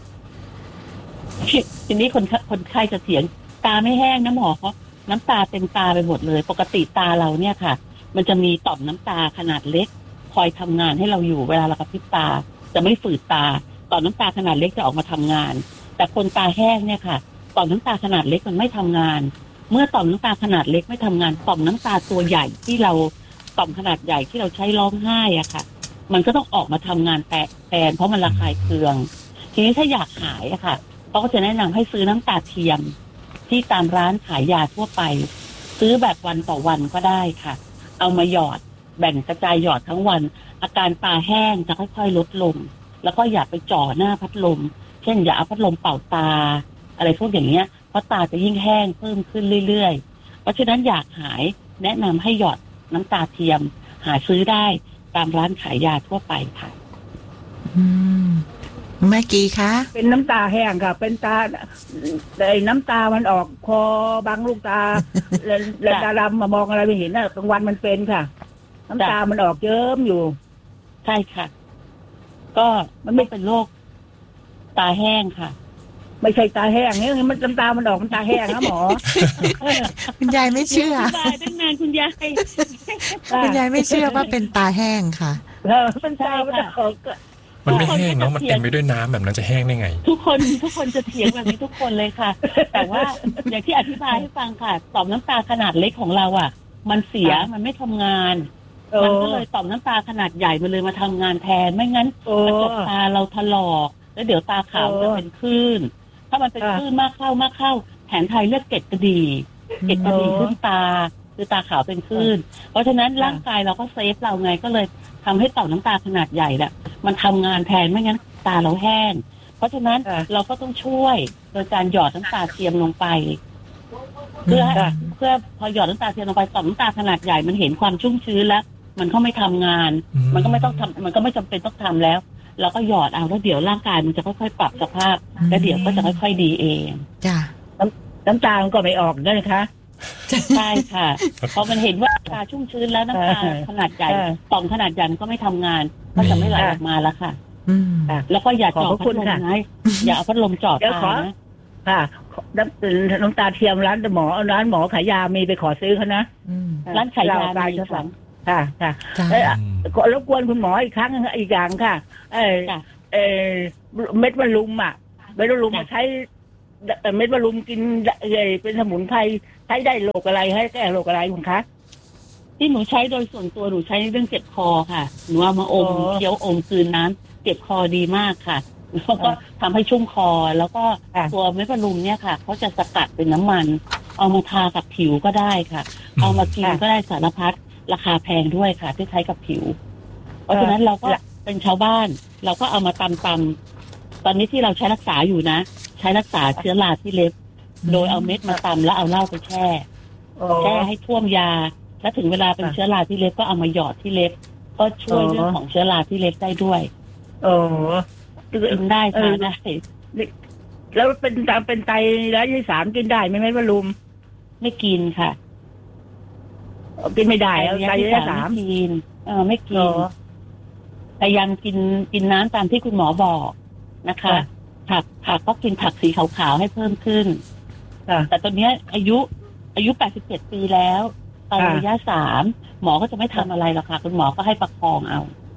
ทีนี้คนไข้จะเถียงตาไม่แห้งนะหมอเพราะน้ำตาเต็มตาไปหมดเลยปกติตาเราเนี่ยค่ะมันจะมีต่อมน้ำตาขนาดเล็กคอยทำงานให้เราอยู่เวลาเรากระพริบตาจะไม่ฝืดตาต่อมน้ำตาขนาดเล็กจะออกมาทำงานแต่คนตาแห้งเนี่ยค่ะต่อมน้ำตาขนาดเล็กมันไม่ทำงานเมื่อต่อมน้ำตาขนาดเล็กไม่ทำงานต่อมน้ำตาตัวใหญ่ที่เราต่อมขนาดใหญ่ที่เราใช้ร้องไห้อ่ะค่ะมันก็ต้องออกมาทำงานแทนเพราะมันระคายเคืองทีนี้ถ้าอยากหายอะค่ะเขาก็จะแนะนำให้ซื้อน้ำตาเทียมที่ตามร้านขายยาทั่วไปซื้อแบบวันต่อวันก็ได้ค่ะเอามาหยอดแบ่งกระจายหยอดทั้งวันอาการตาแห้งจะค่อยๆลดลงแล้วก็อย่าไปจ่อหน้าพัดลมเช่นอย่าเอาพัดลมเป่าตาอะไรพวกอย่างเงี้ยเพราะตาจะยิ่งแห้งเพิ่มขึ้นเรื่อยๆเพราะฉะนั้นอยากหายแนะนำให้หยอดน้ำตาเทียมหาซื้อได้ตามร้านขายยาทั่วไปค่ะแม่กีคะเป็นน้ำตาแห้งค่ะเป็นตาน้ำตามันออกคอบางลูกตาแล้วตาดำมามองอะไรไม่เห็นนะกลางวันมันเป็นค่ะน้ำตามันออกเยิ้มอยู่ใช่ค่ะก็มันไม่เป็นโรคตาแห้งค่ะไม่ใช่ตาแห้งเนี่ยมันน้ำตามันออกมันตาแห้งนะหมอคุณยายไม่เชื่อตั้งนานคุณยายไม่เชื่อว่าเป็นตาแห้งค่ะเป็นตามันออกมันไม่แห้งเนาะมันเต็มไปด้วยน้ำแบบนั้นจะแห้งได้ไงทุกคนจะเถียงแบบนี้ทุกคนเลยค่ะแต่ว่าอย่างที่อธิบายให้ฟังค่ะต่อมน้ำตาขนาดเล็กของเราอ่ะมันเสียมันไม่ทำงานมันก็เลยต่อมน้ำตาขนาดใหญ่มันเลยมาทำงานแทนไม่งั้นกระจกตาเราถลอกแล้วเดี๋ยวตาขาวจะเป็นคลื่นถ้ามันเป็นคลื่นมากเข้าแผนไทยเรียกเกล็ดกระดี่ขึ้นตาคือตาขาวเป็นคลื่นเพราะฉะนั้นร่างกายเราก็เซฟเราไงก็เลยทำให้ต่อมน้ำตาขนาดใหญ่แหละมันทำงานแทนไม่งั้นตาเราแห้งเพราะฉะนั้นเราก็ต้องช่วยโดยการหยอดน้ำตาเทียมลงไปเพื่อพอหยอดน้ำตาเทียมลงไปต่อมน้ำตาขนาดใหญ่มันเห็นความชุ่มชื้นแล้วมันก็ไม่ทำงานมันก็ไม่ต้องทำมันก็ไม่จำเป็นต้องทำแล้วเราก็หยอดเอาแล้วเดี๋ยวร่างกายมันจะค่อยๆปรับสภาพแล้วเดี๋ยวก็จะค่อยๆดีเองจ้ะน้ำตามันก็ไม่ออกนั่นนะคะใช่ค่ะพอมันเห็นว่าตาชุ่มชื้นแล้วน้ำตาขนาดใหญ่ต่อมขนาดใหญ่ก็ไม่ทำงานก็จะไม่ไหลออกมาแล้วค่ะแล้วก็อย่าจ่อพัดลมนะอย่าเอาพัดลมจ่อตานะค่ะน้ำตาเทียมร้านหมอขายยามีไปขอซื้อเขานะร้านขายยามีค่ะค่ะก็รบกวนคุณหมออีกครั้งอีกอย่างค่ะเม็ดมะรุมเม็ดมะรุมใช้เม็ดมะรุมกินเป็นสมุนไพรใช้ได้โรคอะไรให้แก้โรคอะไรคุณคะที่หนูใช้โดยส่วนตัวหนูใช้เรื่องเจ็บคอค่ะหนูเอามาอมเคี้ยวอมคืนน้ำเจ็บคอดีมากค่ะแล้วก็ทำให้ชุ่มคอแล้วก็ตัวเม็ดมะรุมเนี่ยค่ะเขาจะสกัดเป็นน้ำมันเอามาทากับผิวก็ได้ค่ะเอามากินก็ได้สารพัดราคาแพงด้วยค่ะที่ใช้กับผิวเพราะฉะนั้นเราก็เป็นชาวบ้านเราก็เอามาตำตอนนี้ที่เราใช้รักษาอยู่นะใช้รักษาเชื้อราที่เล็บโดยเอาเม็ดมาตำแล้วเอาเหล้าไปแช่ให้ท่วมยาแล้วถึงเวลาเป็นเชื้อราที่เล็บก็เอามาหยอดที่เล็บก็ช่วยเรื่องของเชื้อราที่เล็บได้ด้วยกินได้ค่ะได้แล้วเป็นไตระยะ3กินได้ไหมแม่ว่าลุมไม่กินค่ะกินไม่ได้ไตระยะ3 กินไม่กินพยายามกินน้ำตามที่คุณหมอบอกนะคะผักก็กินผักสีขาวๆให้เพิ่มขึ้นแต่ตอนนี้อายุ87ปีแล้วไตระยะ3หมอก็จะไม่ทำอะไรหรอกค่ะคุณหมอก็ให้ประคองเอา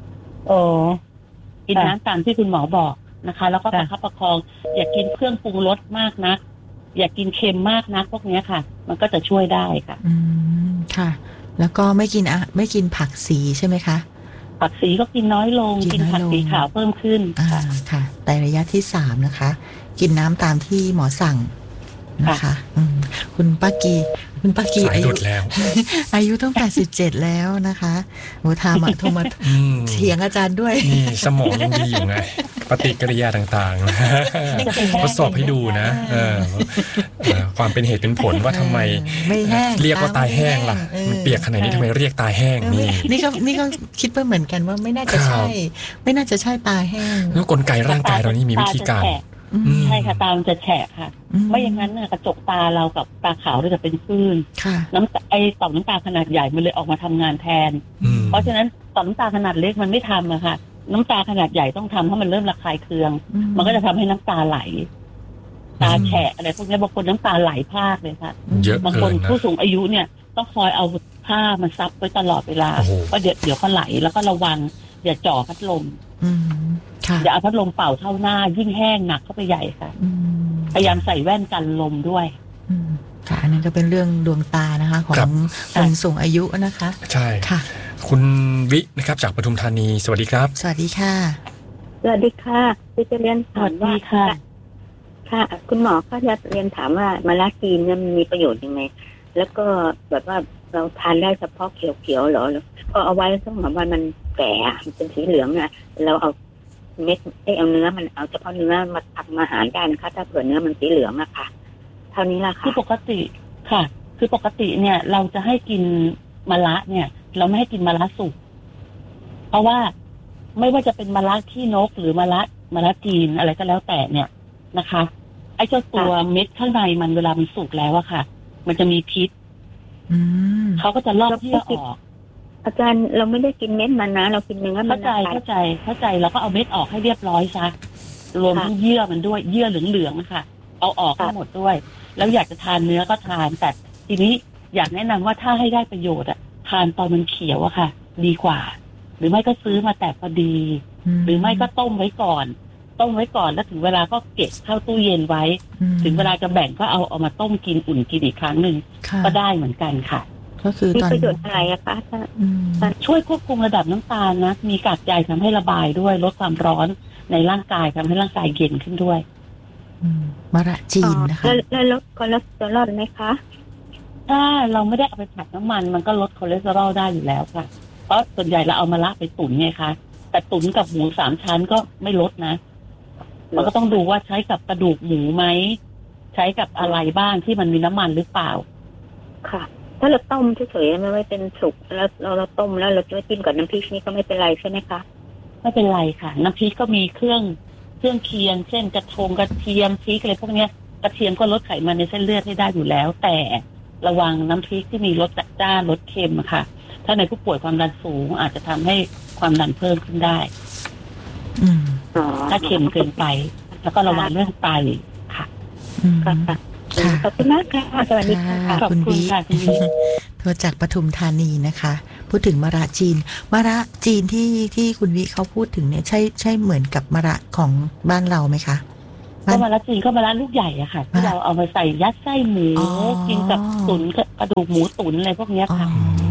กินน้ำตามที่คุณหมอบอกนะคะแล้วก็ประคับประคองอย่ากินเครื่องปรุงรสมากนักอย่ากินเค็มมากนักพวกนี้ค่ะมันก็จะช่วยได้ค่ะค่ะแล้วก็ไม่กินผักสีใช่ไหมคะผักสีก็กินน้อยลงกินผักสีขาวเพิ่มขึ้นค่ะไตระยะที่3นะคะกินน้ำตามที่หมอสั่งนะคะคุณป้ากีอายุแล้วอายุต้อง87แล้วนะคะโอ้โทรมาเถียงอาจารย์ด้วยนี่สมองยังดีอยู่ไงปฏิกิริยาต่างๆทดสอบให้ดูนะความเป็นเหตุเป็นผลว่าทำไมเรียกว่าตายแห้งล่ะมันเปียกขนาดนี้ทำไมเรียกตายแห้งนี่ก็คิดว่าเหมือนกันว่าไม่น่าจะใช่ตายแห้งแล้วกลไกร่างกายเรานี่มีวิธีการใช่ค่ะตามันจะแฉะค่ะไม่อย่างนั้นกระจกตาเรากับตาขาวเราจะเป็นคลื่นต่อมน้ำตาขนาดใหญ่มันเลยออกมาทำงานแทนเพราะฉะนั้นต่อมน้ำตาขนาดเล็กมันไม่ทำอะค่ะน้ำตาขนาดใหญ่ต้องทำให้มันเริ่มระคายเคืองมันก็จะทำให้น้ำตาไหลตาแฉะอะไรพวกนี้บางคนน้ำตาไหลพรากเลยค่ะบางคนผู้สูงอายุเนี่ยต้องคอยเอาผ้ามันซับไว้ตลอดเวลาเพราะเดี๋ยวก็ไหลแล้วก็ระวังอย่าจ่อพัดลมอย่าเอาพัดลมเป่าเท่าหน้ายิ่งแห้งหนักเข้าไปใหญ่ค่ะพยายามใส่แว่นกันลมด้วยค่ะอันนั้นก็เป็นเรื่องดวงตานะคะของคนสูงอายุนะคะใช่ค่ะคุณวินะครับจากปทุมธานีสวัสดีครับสวัสดีค่ะสวัสดีค่ะจะเรียนถามว่าค่ะคุณหมอก็จะเรียนถามว่ามะระจีนเนี่ยมันมีประโยชน์ยังไงแล้วก็แบบว่าเราทานได้เฉพาะเขียวๆหรอก็เอาไว้ต้องแบบว่ามันแก่มันเป็นสีเหลืองอ่ะเราเอาเม็ดเอาเนื้อมันเอาเฉพาะเนื้อมาทำอาหารได้นะคะถ้าเผื่อเนื้อมันสีเหลืองอะค่ะเท่านี้ละค่ะคือปกติค่ะคือปกติเนี่ยเราจะให้กินมะระเนี่ยเราไม่ให้กินมะระสุกเพราะว่าไม่ว่าจะเป็นมะระขี้นกหรือมะระจีนอะไรก็แล้วแต่เนี่ยนะคะไอ้เจ้าตัวเม็ดข้างในมันเวลามันสุกแล้วอะค่ะมันจะมีพิษเขาก็จะลอกเยื่อออกอาจารย์เราไม่ได้กินเม็ดมันนะเรากินเนื้อมันเข้าใจแล้วก็เอาเม็ดออกให้เรียบร้อยซะรวมทั้งเยื่อมันด้วยเยื่อเหลืองๆนะคะเอาออกทั้งหมดด้วยแล้วอยากจะทานเนื้อก็ทานแต่ทีนี้อยากแนะนำว่าถ้าให้ได้ประโยชน์ทานตอนมันเขียวอะค่ะดีกว่าหรือไม่ก็ซื้อมาแต่พอดีหรือไม่ก็ต้มไว้ก่อนแล้วถึงเวลาก็เก็บเข้าตู้เย็นไว้ถึงเวลาจะแบ่งก็เอามาต้มกินอุ่นกินอีกครั้งนึงก็ได้เหมือนกันค่ะก็คือมีประโยชน์อะไรอะคะช่วยควบคุมระดับน้ำตาลนะมีกากใยทำให้ระบายด้วยลดความร้อนในร่างกายทำให้ร่างกายเย็นขึ้นด้วยมะระจีนนะคะแล้วลดคอเลสเตอรอลไหมคะถ้าเราไม่ได้เอาไปผัดน้ำมันก็ลดคอเลสเตอรอลได้อยู่แล้วค่ะเพราะส่วนใหญ่เราเอามะระไปตุ๋นไงคะแต่ตุ๋นกับหมู3ชั้นก็ไม่ลดนะมันก็ต้องดูว่าใช้กับกระดูกหมูไหมใช้กับอะไรบ้างที่มันมีน้ำมันหรือเปล่าค่ะถ้าเราต้มเฉยๆไม่เป็นสุกแล้วเราต้มแล้วเราจะจิ้มกับน้ำพริกนี่ก็ไม่เป็นไรใช่ไหมคะไม่เป็นไรค่ะน้ำพริกก็มีเครื่องเคียงเช่นกระเทียมพริกอะไรพวกนี้กระเทียมก็ลดไขมันในเส้นเลือดให้ได้อยู่แล้วแต่ระวังน้ำพริกที่มีรสจัดจ้านรสเค็มค่ะถ้าในผู้ป่วยความดันสูงอาจจะทำให้ความดันเพิ่มขึ้นได้ถ้าเค็มเกินไปแล้วก็ระวังเรื่องไตค่ะขอบคุณมากค่ะสวัสดีค่ะขอบคุณค่ะคุณบีโทรจากปทุมธานีนะคะพูดถึงมะระจีนที่คุณวิเขาพูดถึงเนี่ยใช่เหมือนกับมะระของบ้านเราไหมคะก็มะระจีนก็มะระลูกใหญ่อะค่ะที่เราเอามาใส่ยัดไส้หมูกินกับตุ๋นกระดูกหมูตุ๋นอะไรพวกนี้ค่ะ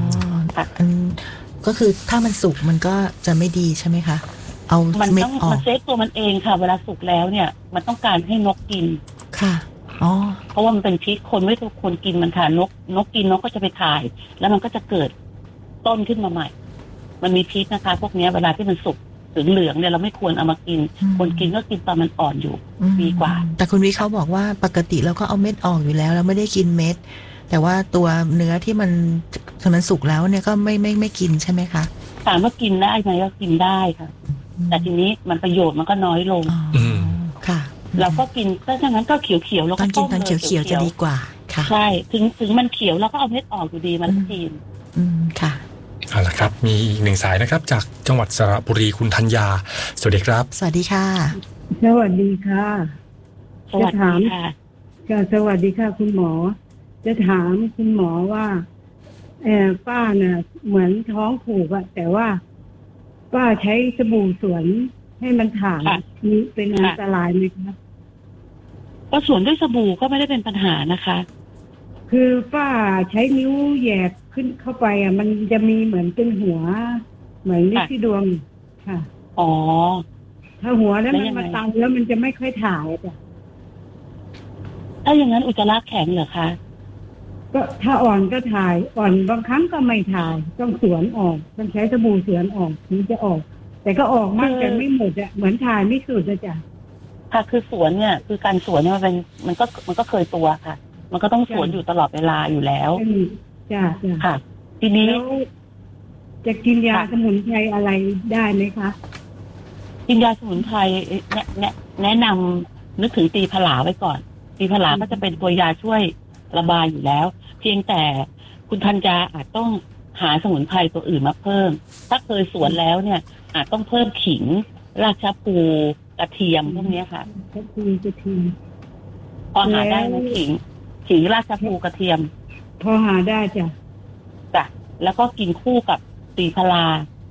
ก็คือถ้ามันสุกมันก็จะไม่ดีใช่ไหมคะเอาเม็ดออกมันเซฟตัวมันเองค่ะเวลาสุกแล้วเนี่ยมันต้องการให้นกกินค่ะเพราะว่ามันเป็นพิษคนไม่ทุกคนกินมันค่ะนกกินนกก็จะไปถ่ายแล้วมันก็จะเกิดต้นขึ้นมาใหม่มันมีพิษนะคะพวกนี้เวลาที่มันสุกเหลืองเนี่ยเราไม่ควรเอามากินคนกินก็กินตอนมันอ่อนอยู่ดีกว่าแต่คุณวิเขาบอกว่าปกติเราก็เอาเม็ดออกอยู่แล้วเราไม่ได้กินเม็ดแต่ว่าตัวเนื้อที่มันสุกแล้วเนี่ยก็ไม่กินใช่ไหมคะถามว่ากินได้ไหมก็กินได้ค่ะแต่ทีนี้มันประโยชน์มันก็น้อยลงค่ะเราก็กินถ้างั้นก็เขียวๆแล้วก็ต้มเลยเขียวๆจะดีกว่าค่ะใช่ถึงมันเขียวแล้วก็เอาเม็ดออกอยู่ดีมันกินค่ะเอาละครับมีอีกหนึ่งสายนะครับจากจังหวัดสระบุรีคุณธัญญาสวัสดีครับสวัสดีค่ะสวัสดีค่ะสวัสดีค่ะสวัสดีค่ะคุณหมอจะถามคุณหมอว่าป้าน่ะเหมือนท้องผูกอะแต่ว่าป้าใช้สบู่สวนให้มันถ่ายนี่เป็นอันตรายไหมคะก็สวนด้วยสบู่ก็ไม่ได้เป็นปัญหานะคะคือป้าใช้นิ้วแยกขึ้นเข้าไปอ่ะมันจะมีเหมือนเป็นหัวเหมือนลิซี่ดวงค่ะถ้าหัวแล้วมันมาตันแล้วมันจะไม่ค่อยถ่ายจ้ะถ้าอย่างนั้นอุจจาระแข็งเหรอคะก็ถ้าอ่อนก็ถ่ายอ่อนบางครั้งก็ไม่ถ่ายต้องสวนออกต้องใช้สบู่สวนออกถึงจะออกแต่ก็ออกมากแต่ไม่หมดอ่ะเหมือนถ่ายไม่สุดจ้ะค่ะคือสวนเนี่ยคือการสวนเนี่ยมันก็เคยตัวค่ะมันก็ต้องสวนอยู่ตลอดเวลาอยู่แล้วจ้ะค่ะทีนี้จะกินยาสมุนไพรอะไรได้ไหมคะกินยาสมุนไพรแนะนำนึกถึงตีผลาไว้ก่อนตีผลาก็จะเป็นตัวยาช่วยระบายอยู่แล้วเพียงแต่คุณธัญญาอาจต้องหาสมุนไพรตัวอื่นมาเพิ่มถ้าเคยสวนแล้วเนี่ยอาจต้องเพิ่มขิงราชปูกระเทียมพวกนี้ค่ะกระเทียมพอหาได้ไหมขิงราชปูกระเทียมพอหาได้จ้ะแล้วก็กินคู่กับตีพลา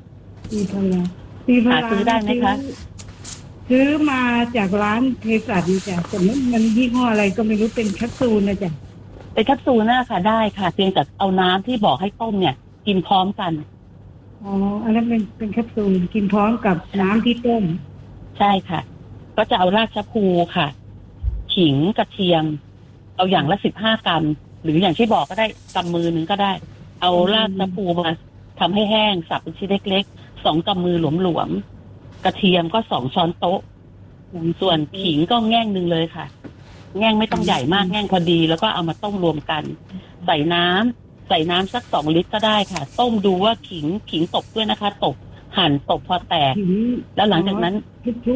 หาซื้อได้ไหมคะซื้อมาจากร้านเภสัชนี่จ้ะแต่มันยี่ห้ออะไรก็ไม่รู้เป็นแคปซูลนะจ้ะเป็นแคปซูลน่ะค่ะได้ค่ะเพียงแต่เอาน้ำที่บอกให้ต้มเนี่ยกินพร้อมกันอันนั้นเป็นแคปซูลกินพร้อมกับน้ำที่ต้มใช่ค่ะก็จะเอาราชพูค่ะขิงกระเทียมเอาอย่างละ15 กรัมหรืออย่างที่บอกก็ได้กำมือนึงก็ได้เอาราชพูมาทำให้แห้งสับเป็นชิ้นเล็กๆ2 กำมือหลวมๆกระเทียมก็2 ช้อนโต๊ะส่วนขิงก็แง่งนึงเลยค่ะแง่งไม่ต้องใหญ่มากแง่งพอดีแล้วก็เอามาต้มรวมกันใส่น้ำสัก2 ลิตรก็ได้ค่ะต้มดูว่าขิงตกด้วยนะคะตกหั่นตกพอแตกแล้วหลังจากนั้น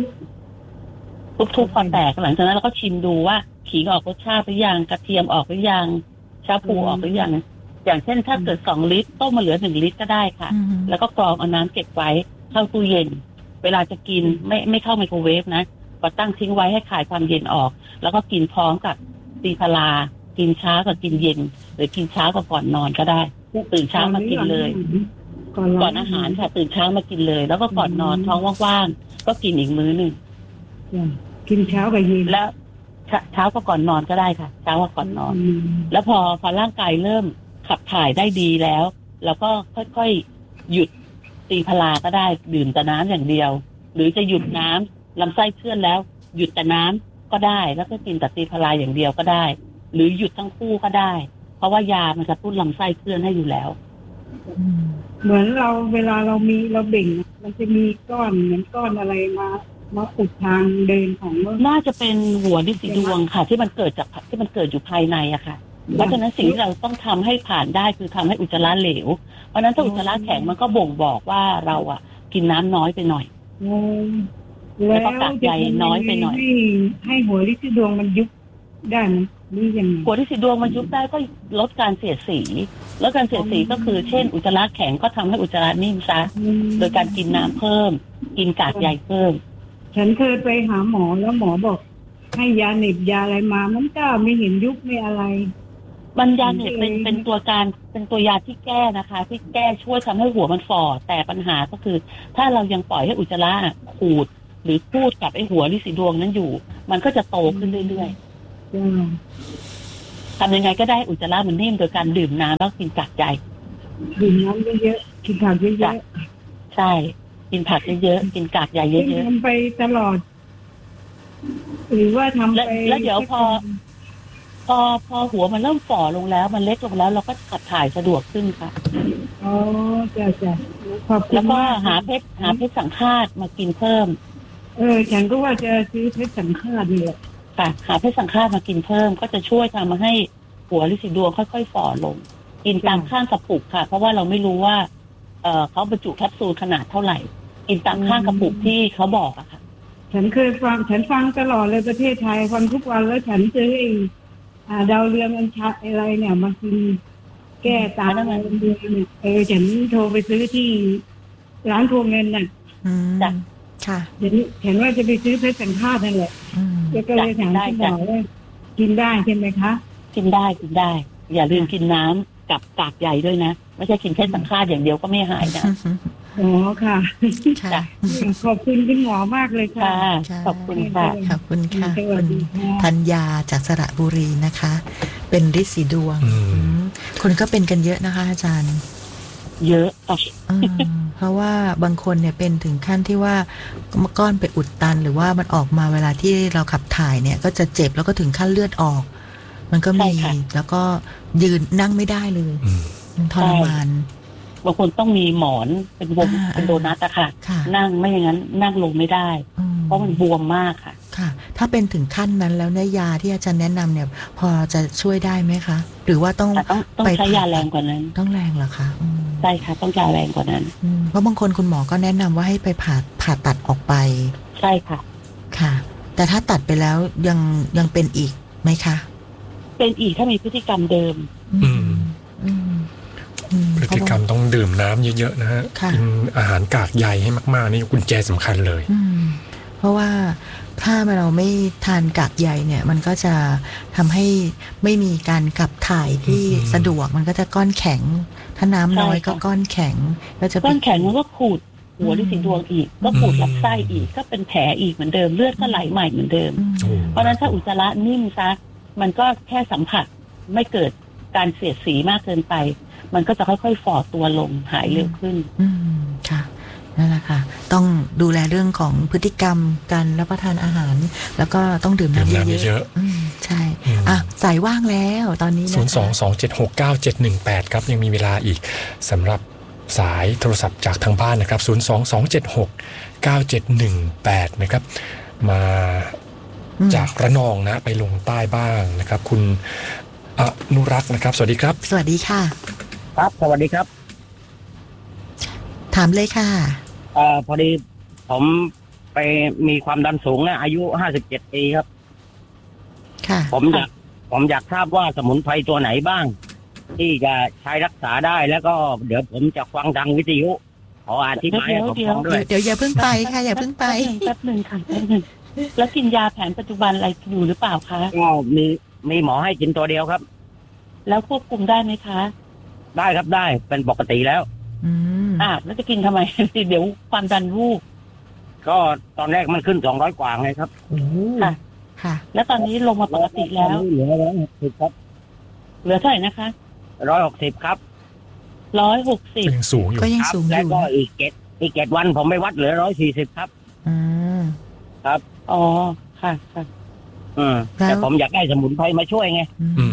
ทุบพอแตกหลังจากนั้นเราก็ชิมดูว่าขิงออกรสชาติหรือยังกระเทียมออกหรือยังชาปูออกหรือยังอย่างเช่นถ้าเกิด2 ลิตรต้มมาเหลือ1 ลิตรก็ได้ค่ะแล้วก็กรองเอาน้ำเก็บไว้เข้าตู้เย็นเวลาจะกินไม่เข้าไมโครเวฟนะก็ตั้งทิ้งไว้ให้คายความเย็นออกแล้วก็กินพร้อมกับตีพลากินเช้ากับกินเย็นหรือกินเช้ากับก่อนนอนก็ได้ตื่นเช้ามากินเลยก่อนอาหารค่ะตื่นเช้ามากินเลยแล้วก็ก่อนนอนท้องว่างๆก็กินอีกมื้อนึงกินเช้ากับเย็นแล้วเช้าก็ก่อนนอนก็ได้ค่ะเช้าก็ก่อนนอนแล้วพอร่างกายเริ่มขับถ่ายได้ดีแล้วเราก็ค่อยๆหยุดตีพลาก็ได้ดื่มแต่น้ำอย่างเดียวหรือจะหยุดน้ำลำไส้เคลื่อนแล้วหยุดแต่น้ำก็ได้แล้วก็กินแต่ตีพลาอย่างเดียวก็ได้หรือหยุดทั้งคู่ก็ได้เพราะว่ายามันจะตุ้นลำไส้เคลื่อนให้อยู่แล้วเหมือนเราเวลาเราเบ่งมันจะมีก้อนเหมือนก้อนอะไรมาอุดทางเดินของน่าจะเป็นหัวลิซี่ดวงค่ะที่มันเกิดอยู่ภายในอะค่ะเพราะฉะนั้นสิ่งที่เราต้องทำให้ผ่านได้คือทำให้อุจจาระเหลวเพราะนั้นถ้าอุจจาระแข็งมันก็บ่งบอกว่าเราอะกินน้ำน้อยไปหน่อยแล้วก็กากใยน้อยไปหน่อยให้หัวลิซี่ดวงมันยุบได้ไหมนี่ยังไงหัวลินสีดวงมันยุบได้ก็ลดการเสียดสีแล้วการเสียดสีก็คือเช่นอุจจาระแข็งก็ทำให้อุจจาระนิ่มซะโดยการกินน้ำเพิ่มกินกากใยเพิ่มฉันเคยไปหาหมอแล้วหมอบอกให้ยาเหน็บยาอะไรมามันก็ไม่เห็นยุบไม่อะไรมันยาเหน็บเป็นตัวยาที่แก้นะคะที่แก้ช่วยทำให้หัวมันฝ่อแต่ปัญหาก็คือถ้าเรายังปล่อยให้อุจจาระขูดหรือพูดกับไอ้หัวลินสีดวงนั้นอยู่มันก็จะโตขึ้นเรื่อยๆทำยังไงก็ได้อุจจาระมันนิ่มโดยการดื่มน้ำแล้วกินกากใยดื่มน้ำเยอะๆกินผักเยอะๆใช่กินผักเยอะๆกินกากใยเยอะๆทำไปตลอดหรือว่าทำไปแล้วเดี๋ยวพอหัวมันเริ่มฝ่อลงแล้วมันเล็กลงแล้วเราก็ขับถ่ายสะดวกขึ้นค่ะอ๋อจ้ะแล้วก็หาเพชรสังฆาตมากินเพิ่มฉันก็ว่าจะซื้อเพชรสังฆาตนี่แหละค่ะหาเพชรสังฆาตมากินเพิ่มก็จะช่วยทำมาให้หัวลินสีดวงค่อยๆฝ่อลงกินตามข้างกระปุกค่ะเพราะว่าเราไม่รู้ว่าเขาบรรจุแคปซูลขนาดเท่าไหร่กินตามข้างกระปุกที่เขาบอกอะค่ะฉันเคยฟังตลอดเลยประเทศไทยฟังทุกวันแล้วฉันเจอดาวเรืองอัญชันอะไรเนี่ยมากินแก้ตาอะไรฉันโทรไปซื้อที่ร้านทวงเงินน่ะจ้ะค่ะเห็นว่าจะไปซื้อเพชรสังฆาตนั่นแหละก็เลยถามคุณหมอว่ากินได้ใช่ไหมคะกินได้อย่าลืมกินน้ำกับกากใยด้วยนะไม่ใช่กินเพชรสังฆาตอย่างเดียวก็ไม่หายนะอ๋อค่ะขอบคุณคุณหมอมากเลยค่ะขอบคุณค่ะขอบคุณค่ะคุณธัญญาจากสระบุรีนะคะเป็นฤทธิ์สีดวงคนก็เป็นกันเยอะนะคะอาจารย์เยอะเพราะว่าบางคนเนี่ยเป็นถึงขั้นที่ว่าก้อนไปอุดตันหรือว่ามันออกมาเวลาที่เราขับถ่ายเนี่ยก็จะเจ็บแล้วก็ถึงขั้นเลือดออกมันก็มีแล้วก็ยืนนั่งไม่ได้เลยทรมานบางคนต้องมีหมอนเป็นวงเป็นโดนัทอะค่ะนั่งไม่อย่างนั้นนั่งลงไม่ได้เพราะมันบวมมากค่ะค่ะถ้าเป็นถึงขั้นนั้นแล้วเนี่ยยาที่อาจารย์แนะนำเนี่ยพอจะช่วยได้ไหมคะหรือว่าต้องใช้ยาแรงกว่านั้นต้องแรงเหรอคะใช่ค่ะต้องยาแรงกว่านั้นเพราะบางคนคุณหมอก็แนะนำว่าให้ไปผ่าตัดออกไปใช่ค่ะค่ะแต่ถ้าตัดไปแล้วยังเป็นอีกไหมคะเป็นอีกถ้ามีพฤติกรรมเดิมพฤติกรรมต้องดื่มน้ำเยอะๆนะฮะกินอาหารกากใยให้มากๆนี่กุญแจสำคัญเลยเพราะว่าถ้าเราไม่ทานกากใยเนี่ยมันก็จะทำให้ไม่มีการขับถ่ายที่สะดวกมันก็จะก้อนแข็งถ้าน้ำน้อยก็ก้อนแข็งแล้วจะก้อนแข็งมันก็ขูดหัวลินสีดวงอีกก็ขูดลำไส้อีกก็เป็นแผลอีกเหมือนเดิมเลือดก็ไหลใหม่เหมือนเดิมเพราะฉะนั้นถ้าอุจจาระนิ่มซะมันก็แค่สัมผัสไม่เกิดการเสียดสีมากเกินไปมันก็จะค่อยๆฝ่อตัวลงหายเร็วขึ้นค่ะนั่นแหละค่ะต้องดูแลเรื่องของพฤติกรรมการรับประทานอาหารแล้วก็ต้องดื่มน้ำเยอะๆใช่สายว่างแล้วตอนนี้นะ 022769718ครับยังมีเวลาอีกสำหรับสายโทรศัพท์จากทางบ้านนะครับ022769718นะครับมาจากระนองนะไปลงใต้บ้างนะครับคุณอนุรักษ์นะครับสวัสดีครับสวัสดีค่ะครับสวัสดีครับถามเลยค่ะพอดีผมไปมีความดันสูงนะอายุ57 ปีครับค่ะผมอยากทราบว่าสมุนไพรตัวไหนบ้างที่จะใช้รักษาได้แล้วก็เดี๋ยวผมจะฟังทางวิทยุขออธิบายให้ผมฟังด้วยเดี๋ยวอย่าเพิ่งไปค่ะอย่าเพิ่งไปแป๊บนึงค่ะแล้วกินยาแผนปัจจุบันอะไรอยู่หรือเปล่าคะก็มีหมอให้กินตัวเดียวครับแล้วควบคุมได้ไหมคะได้ครับได้เป็นปกติแล้วแล้วจะกินทำไมเดี๋ยวความดันวูบก็ตอนแรกมันขึ้น200 กว่าไงครับค่ะแล้วตอนนี้ลงมาปกติแล้วเหลือ160ครับเหลือเท่าไหร่นะคะ 160ครับ 160 ยังสูงอยู่ก็ยังสูงอยู่แล้วก็อีก7 วันผมไม่วัดเหลือ140ครับครับอ๋อค่ะค่ะแต่ผมอยากได้สมุนไพรมาช่วยไง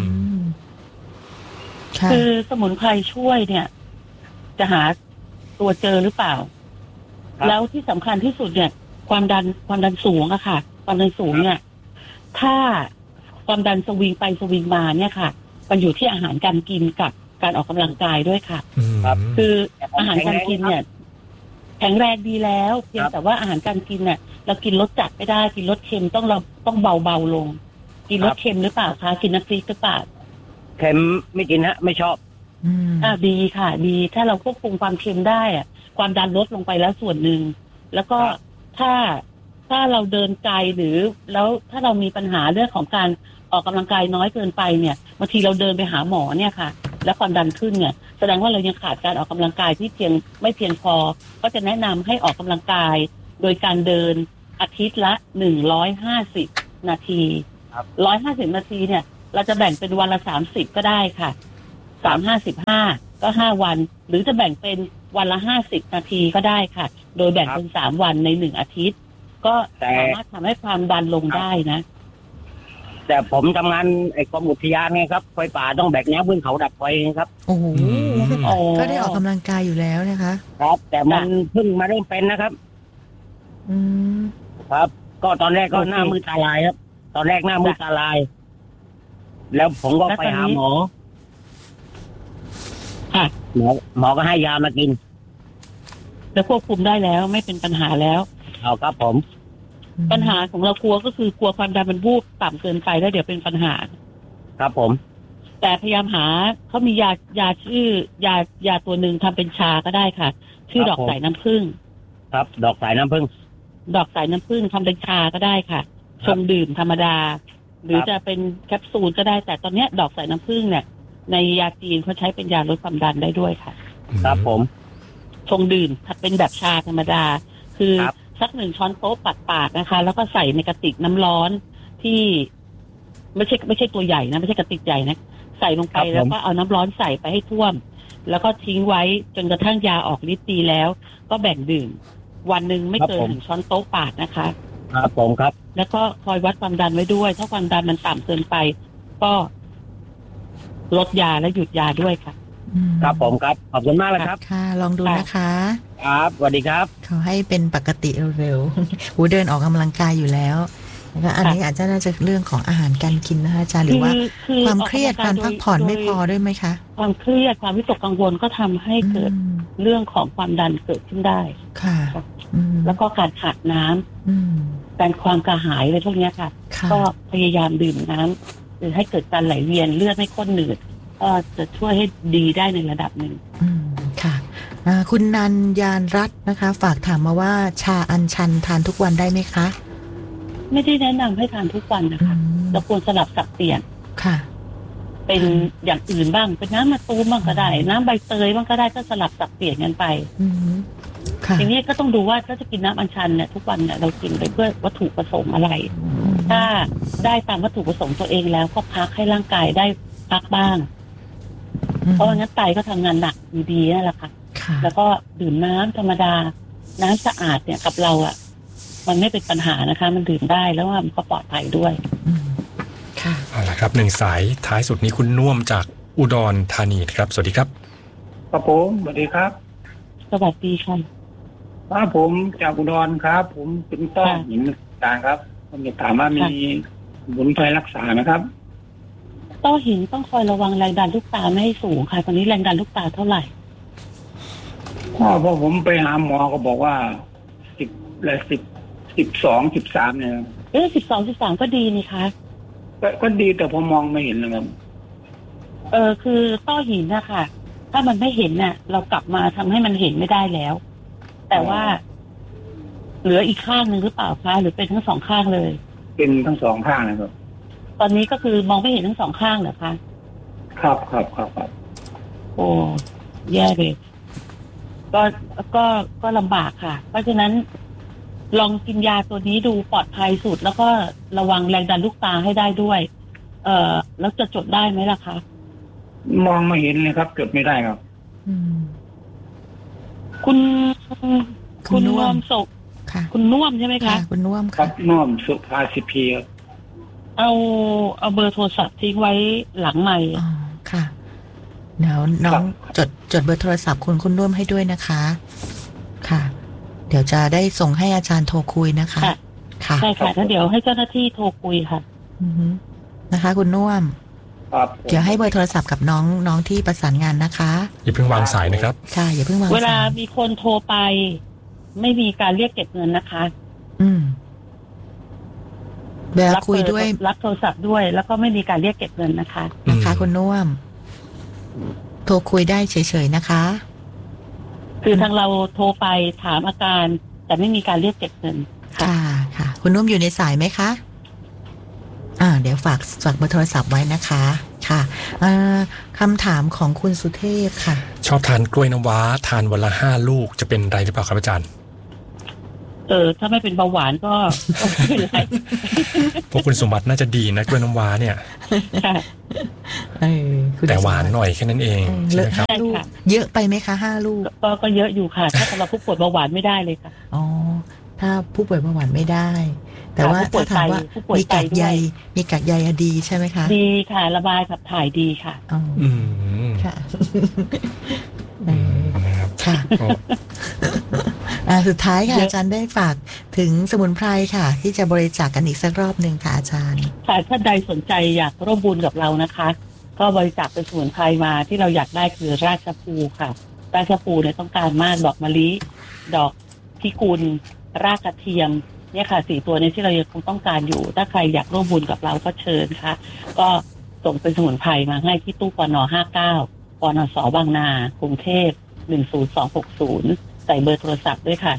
คือสมุนไพรช่วยเนี่ยจะหาตัวเจอหรือเปล่าแล้วที่สำคัญที่สุดเนี่ยความดันสูงอะค่ะความดันสูงเนี่ยถ้าความดันสวิงไปสวิงมาเนี่ยค่ะมันอยู่ที่อาหารการกินกับการออกกำลังกายด้วยค่ะคืออาหารการกินเนี่ยแข็งแรงดีแล้วเพียงแต่ว่าอาหารการกินเนี่ยเรากินรสจัดไม่ได้กินรสเค็มต้องเบาลงกินรสเค็มหรือเปล่าคะกินน้ำพริกหรือเปล่าเค็มไม่กินฮะไม่ชอบดีค่ะดีถ้าเราควบคุมความเค็มได้อะความดันลดลงไปแล้วส่วนหนึ่งแล้วก็ถ้าเราเดินไกลหรือแล้วถ้าเรามีปัญหาเรื่องของการออกกำลังกายน้อยเกินไปเนี่ยบางทีเราเดินไปหาหมอเนี่ยค่ะแล้วความดันขึ้นเนี่ยแสดงว่าเรายังขาดการออกกำลังกายที่ไม่เพียงพอก็จะแนะนำให้ออกกำลังกายโดยการเดินอาทิตย์ละ150 นาที150 นาทีเนี่ยเราจะแบ่งเป็นวันละ30ก็ได้ค่ะ3-5-15ก็5วันหรือจะแบ่งเป็นวันละ50 นาทีก็ได้ค่ะโดยแบ่งเป็น3วันใน1อาทิตย์ก็สามารถทำให้ความดันลงได้นะแต่ผมทำงานไอ้กรมอุทยานไงครับไฟป่าต้องแบกแนวขึ้นเขาดับไฟครับโอ้โหก็ได้ออกกำลังกายอยู่แล้วนะคะครับแต่มันเพิ่งมาเริ่มเป็นนะครับครับก็ตอนแรกก็หน้ามือตาลายครับตอนแรกหน้ามือตาลายแล้วผมก็ไปหาหมอหมอก็ให้ยามากินแล้วควบคุมได้แล้วไม่เป็นปัญหาแล้วเอาครับผมปัญหาของเรากลัวก็คือกลัวความดันมันวูบต่ำเกินไปแล้วเดี๋ยวเป็นปัญหาครับผมแต่พยายามหาเขามียาชื่อยาตัวหนึ่งทำเป็นชาก็ได้ค่ะชื่อดอกสายน้ำผึ้งครับดอกสายน้ำผึ้งดอกสายน้ำผึ้งทำเป็นชาก็ได้ค่ะชงดื่มธรรมดาหรือจะเป็นแคปซูลก็ได้แต่ตอนนี้ดอกสายน้ำผึ้งเนี่ยในยาจีนเขาใช้เป็นยาลดความดันได้ด้วยค่ะครับผมชงดื่มเป็นแบบชาธรรมดาคือสัก1 ช้อนโต๊ะปัดปากนะคะแล้วก็ใส่ในกระติกน้ำร้อนที่ไม่ใช่ตัวใหญ่นะไม่ใช่กระติกใหญ่นะใส่ลงไปแล้วก็เอาน้ำร้อนใส่ไปให้ท่วมแล้วก็ทิ้งไว้จนกระทั่งยาออกฤทธิ์ดีแล้วก็แบ่งดื่มวันหนึ่งไม่เกิน1 ช้อนโต๊ะปากนะคะครับผมครับแล้วก็คอยวัดความดันไว้ด้วยถ้าความดันมันต่ำเกินไปก็ลดยาและหยุดยาด้วยค่ะครับผมครับขอบคุณมากเลยครับค่ะลองดูนะคะครับสวัสดีครับเขาให้เป็นปกติเร็วๆหูเดินออกกำลังกายอยู่แล้วแล้วอันนี้อาจจะน่าจะเรื่องของอาหารการกินนะคะอาจารย์หรือว่าความเครียดการพักผ่อนไม่พอด้วยไหมคะความเครียดความวิตกกังวลก็ทำให้เกิดเรื่องของความดันเกิดขึ้นได้ค่ะแล้วก็การขาดน้ำการความกระหายอะไรพวกนี้ค่ะก็พยายามดื่มน้ำหรือให้เกิดการไหลเวียนเลือดไม่ข้นหนืดก็จะช่วยให้ดีได้ในระดับหนึ่งค่ะคุณนันยานรัตน์นะคะฝากถามมาว่าชาอัญชันทานทุกวันได้ไหมคะไม่ได้แนะนำให้ทานทุกวันนะคะเราควรสลับสับเปลี่ยนค่ะเป็นอย่างอื่นบ้างเป็นน้ำมะตูมบ้างก็ได้น้ำใบเตยบ้างก็ได้ก็สลับสับเปลี่ยนกันไปทีนี้ก็ต้องดูว่าถ้าจะกินน้ำอัญชันเนี่ยทุกวันเนี่ยเรากินไปเพื่อวัตถุประสงค์อะไรถ้าได้ตามวัตถุประสงค์ตัวเองแล้วก็พักให้ร่างกายได้พักบ้างเพราะงั้นไตก็ทำงานหนักอยู่ดีนั่นแหละค่ะแล้วก็ดื่มน้ำธรรมดาน้ำสะอาดเนี่ยกับเราอ่ะมันไม่เป็นปัญหานะคะมันดื่มได้แล้วว่ามันก็ปลอดภัยด้วยค่ะเอาล่ะครับ1 สายท้ายสุดนี้คุณน่วมจากอุดรธานีครับสวัสดีครับครับผมสวัสดีครับสวัสดีค่ะผมจากอุดรครับผมเป็นต้อหินต่างครับผมจะถามว่ามีสมุนไพรรักษาไหมครับต้อหินต้องคอยระวังแรงดันลูกตาไม่ให้สูงค่ะตอนนี้แรงดันลูกตาเท่าไหร่พอผมไปหาหมอก็บอกว่า12-13เนี่ย 12-13ก็ดีนี่คะก็ดีแต่ผมมองไม่เห็นนะครับคือต้อหินนะคะถ้ามันไม่เห็นน่ะเรากลับมาทำให้มันเห็นไม่ได้แล้วแต่ว่าเหลืออีกข้างนึงหรือเปล่าคะหรือเป็นทั้ง2 ข้างเลยเป็นทั้ง2 ข้างนะครับตอนนี้ก็คือมองไม่เห็นทั้ง2 ข้างเหรอคะครับโอ้แย่เลยก็ลำบากค่ะเพราะฉะนั้นลองกินยาตัวนี้ดูปลอดภัยสุดแล้วก็ระวังแรงดันลูกตาให้ได้ด้วยแล้วจะจดได้ไหมล่ะคะมองไม่เห็นเลยครับจดไม่ได้ครับคุณน่วมสุคุณน่วมใช่ไหมคะคุณน่วมครับน่วมสุภาสิพีครับเอาเบอร์โทรศัพท์ทิ้งไว้หลังไมค์ค่ะเดี๋ยวน้องจดเบอร์โทรศัพท์คุณน่วมให้ด้วยนะคะค่ะเดี๋ยวจะได้ส่งให้อาจารย์โทรคุยนะคะค่ะใช่ค่ะแล้วเดี๋ยวให้เจ้าหน้าที่โทรคุยค่ะนะคะคุณน่วมเดี๋ยวให้เบอร์โทรศัพท์กับน้องที่ประสานงานนะคะอย่าเพิ่งวางสายนะครับค่ะอย่าเพิ่งวางสายเวลามีคนโทรไปไม่มีการเรียกเก็บเงินนะคะเวลาคุยด้วยรับโทรศัพท์ด้วยแล้วก็ไม่มีการเรียกเก็บเงินนะคะคุณนุ่มโทรคุยได้เฉยๆนะคะคือทางเราโทรไปถามอาการแต่ไม่มีการเรียกเก็บเงินค่ะค่ะคุณนุ่มอยู่ในสายไหมคะเดี๋ยวฝากเบอร์โทรศัพท์ไว้นะคะค่ะคำถามของคุณสุเทพค่ะชอบทานกล้วยน้ำว้าทานวันละ5 ลูกจะเป็นไรหรือเปล่าครับอาจารย์ถ้าไม่เป็นเบาหวานก็ไม่เป็นไรพวกคุณสมบัติน่าจะดีนะกล้วยน้ำว้าเนี่ยแต่หวานหน่อยแค่นั้นเองใช่ไหมครับเยอะไปไหมคะ5 ลูกก็เยอะอยู่ค่ะถ้าสำหรับผู้ป่วยเบาหวานไม่ได้เลยค่ะอ๋อถ้าผู้ป่วยเบาหวานไม่ได้แต่ว่าถ้าถามว่ามีกากใยดีใช่ไหมคะดีค่ะระบายขับถ่ายดีค่ะค่ะค่ะสุดท้ายค่ะอาจารย์ได้ฝากถึงสมุนไพรค่ะที่จะบริจาคกันอีกสักรอบหนึ่งค่ะอาจารย์ค่ะถ้าใดสนใจอยากร่วมบุญกับเรานะคะก็บริจาคเป็นสมุนไพรมาที่เราอยากได้คือราชพลูค่ะราชพลูเนี่ยต้องการมากดอกมะลิดอกพิกุลรากกระเทียมเนี่ยค่ะ4 ตัวนี้ที่เรายังคงต้องการอยู่ถ้าใครอยากร่วมบุญกับเราก็เชิญค่ะก็ส่งเป็นสมุนไพรมาให้ที่ตู้ปน59ปนสบางนากรุงเทพ10260ใส่เบอร์โทรศัพท์ด้วยค่ะ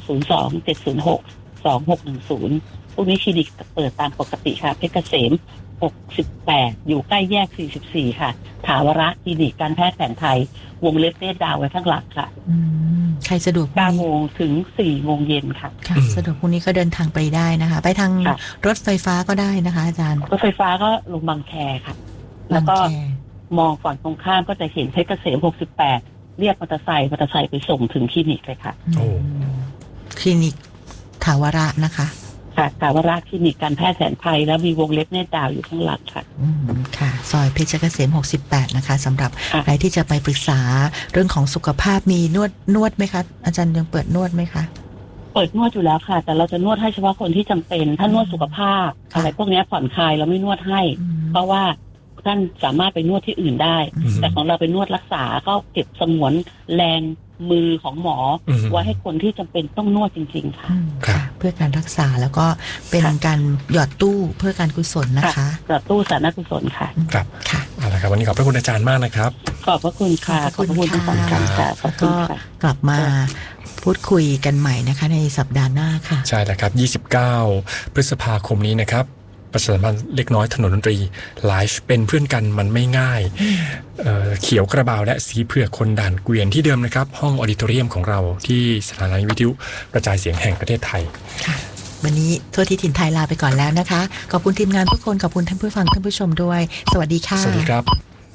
027062610พวกนี้คลินิกเปิดตามปกติค่ะเพชรเกษม68อยู่ใกล้แยก44ค่ะถาวรคลินิกการแพทย์แผนไทยวงเล็บเนตรดาวไว้ข้างหลังค่ะใครสะดวก 9 โมงถึง 4 โมงเย็นค่ะสะดวกพรุ่งนี้ก็เดินทางไปได้นะคะไปทางรถไฟฟ้าก็ได้นะคะอาจารย์รถไฟฟ้าก็ลงบางแคค่ะแล้วก็มองฝั่งตรงข้ามก็จะเห็นเพชรเกษม68เรียกมอเตอร์ไซค์ไปส่งถึงคลินิกเลยค่ะคลินิกถาวรนะคะค่ะถาวรคลินิกการแพทย์แผนไทยแล้วมีวงเล็บเนตรดาวอยู่ข้างหลังค่ะค่ะซอยเพชรเกษม68นะคะสำหรับใครที่จะไปปรึกษาเรื่องของสุขภาพมีนวดไหมคะอาจารย์ยังเปิดนวดไหมคะเปิดนวดอยู่แล้วค่ะแต่เราจะนวดให้เฉพาะคนที่จำเป็นถ้านวดสุขภาพอะไรพวกนี้ผ่อนคลายเราไม่นวดให้เพราะว่าท่านสามารถไปนวดที่อื่นได้แต่ของเราไปนวดรักษาก็เก็บสงวนแรงมือของหมอไว้ให้คนที่จำเป็นต้องนวดจริงๆค่ะเพื่อการรักษาแล้วก็เป็นการหยอดตู้เพื่อการกุศลนะคะหยอดตู้สาธารณกุศลค่ะครับค่ะเอาละครับวันนี้ขอบพระคุณอาจารย์มากนะครับขอบพระคุณค่ะขอบคุณทุกท่านค่ะก็กลับมาพูดคุยกันใหม่นะคะในสัปดาห์หน้าค่ะใช่แล้วครับ29 พฤษภาคมนี้นะครับประชาสัมพันธ์เล็กน้อยถนนดนตรีไลฟ์เป็นเพื่อนกันมันไม่ง่ายเขียวกระบาวและสีเผือกคนด่านเกวียนที่เดิมนะครับห้องออดิโทเรียมของเราที่สถานีวิทยุกระจายเสียงแห่งประเทศไทยวันนี้ทั่วที่ถิ่นไทยลาไปก่อนแล้วนะคะขอบคุณทีมงานทุกคนขอบคุณท่านผู้ฟังท่านผู้ชมด้วยสวัสดีค่ะสวัสดีครับ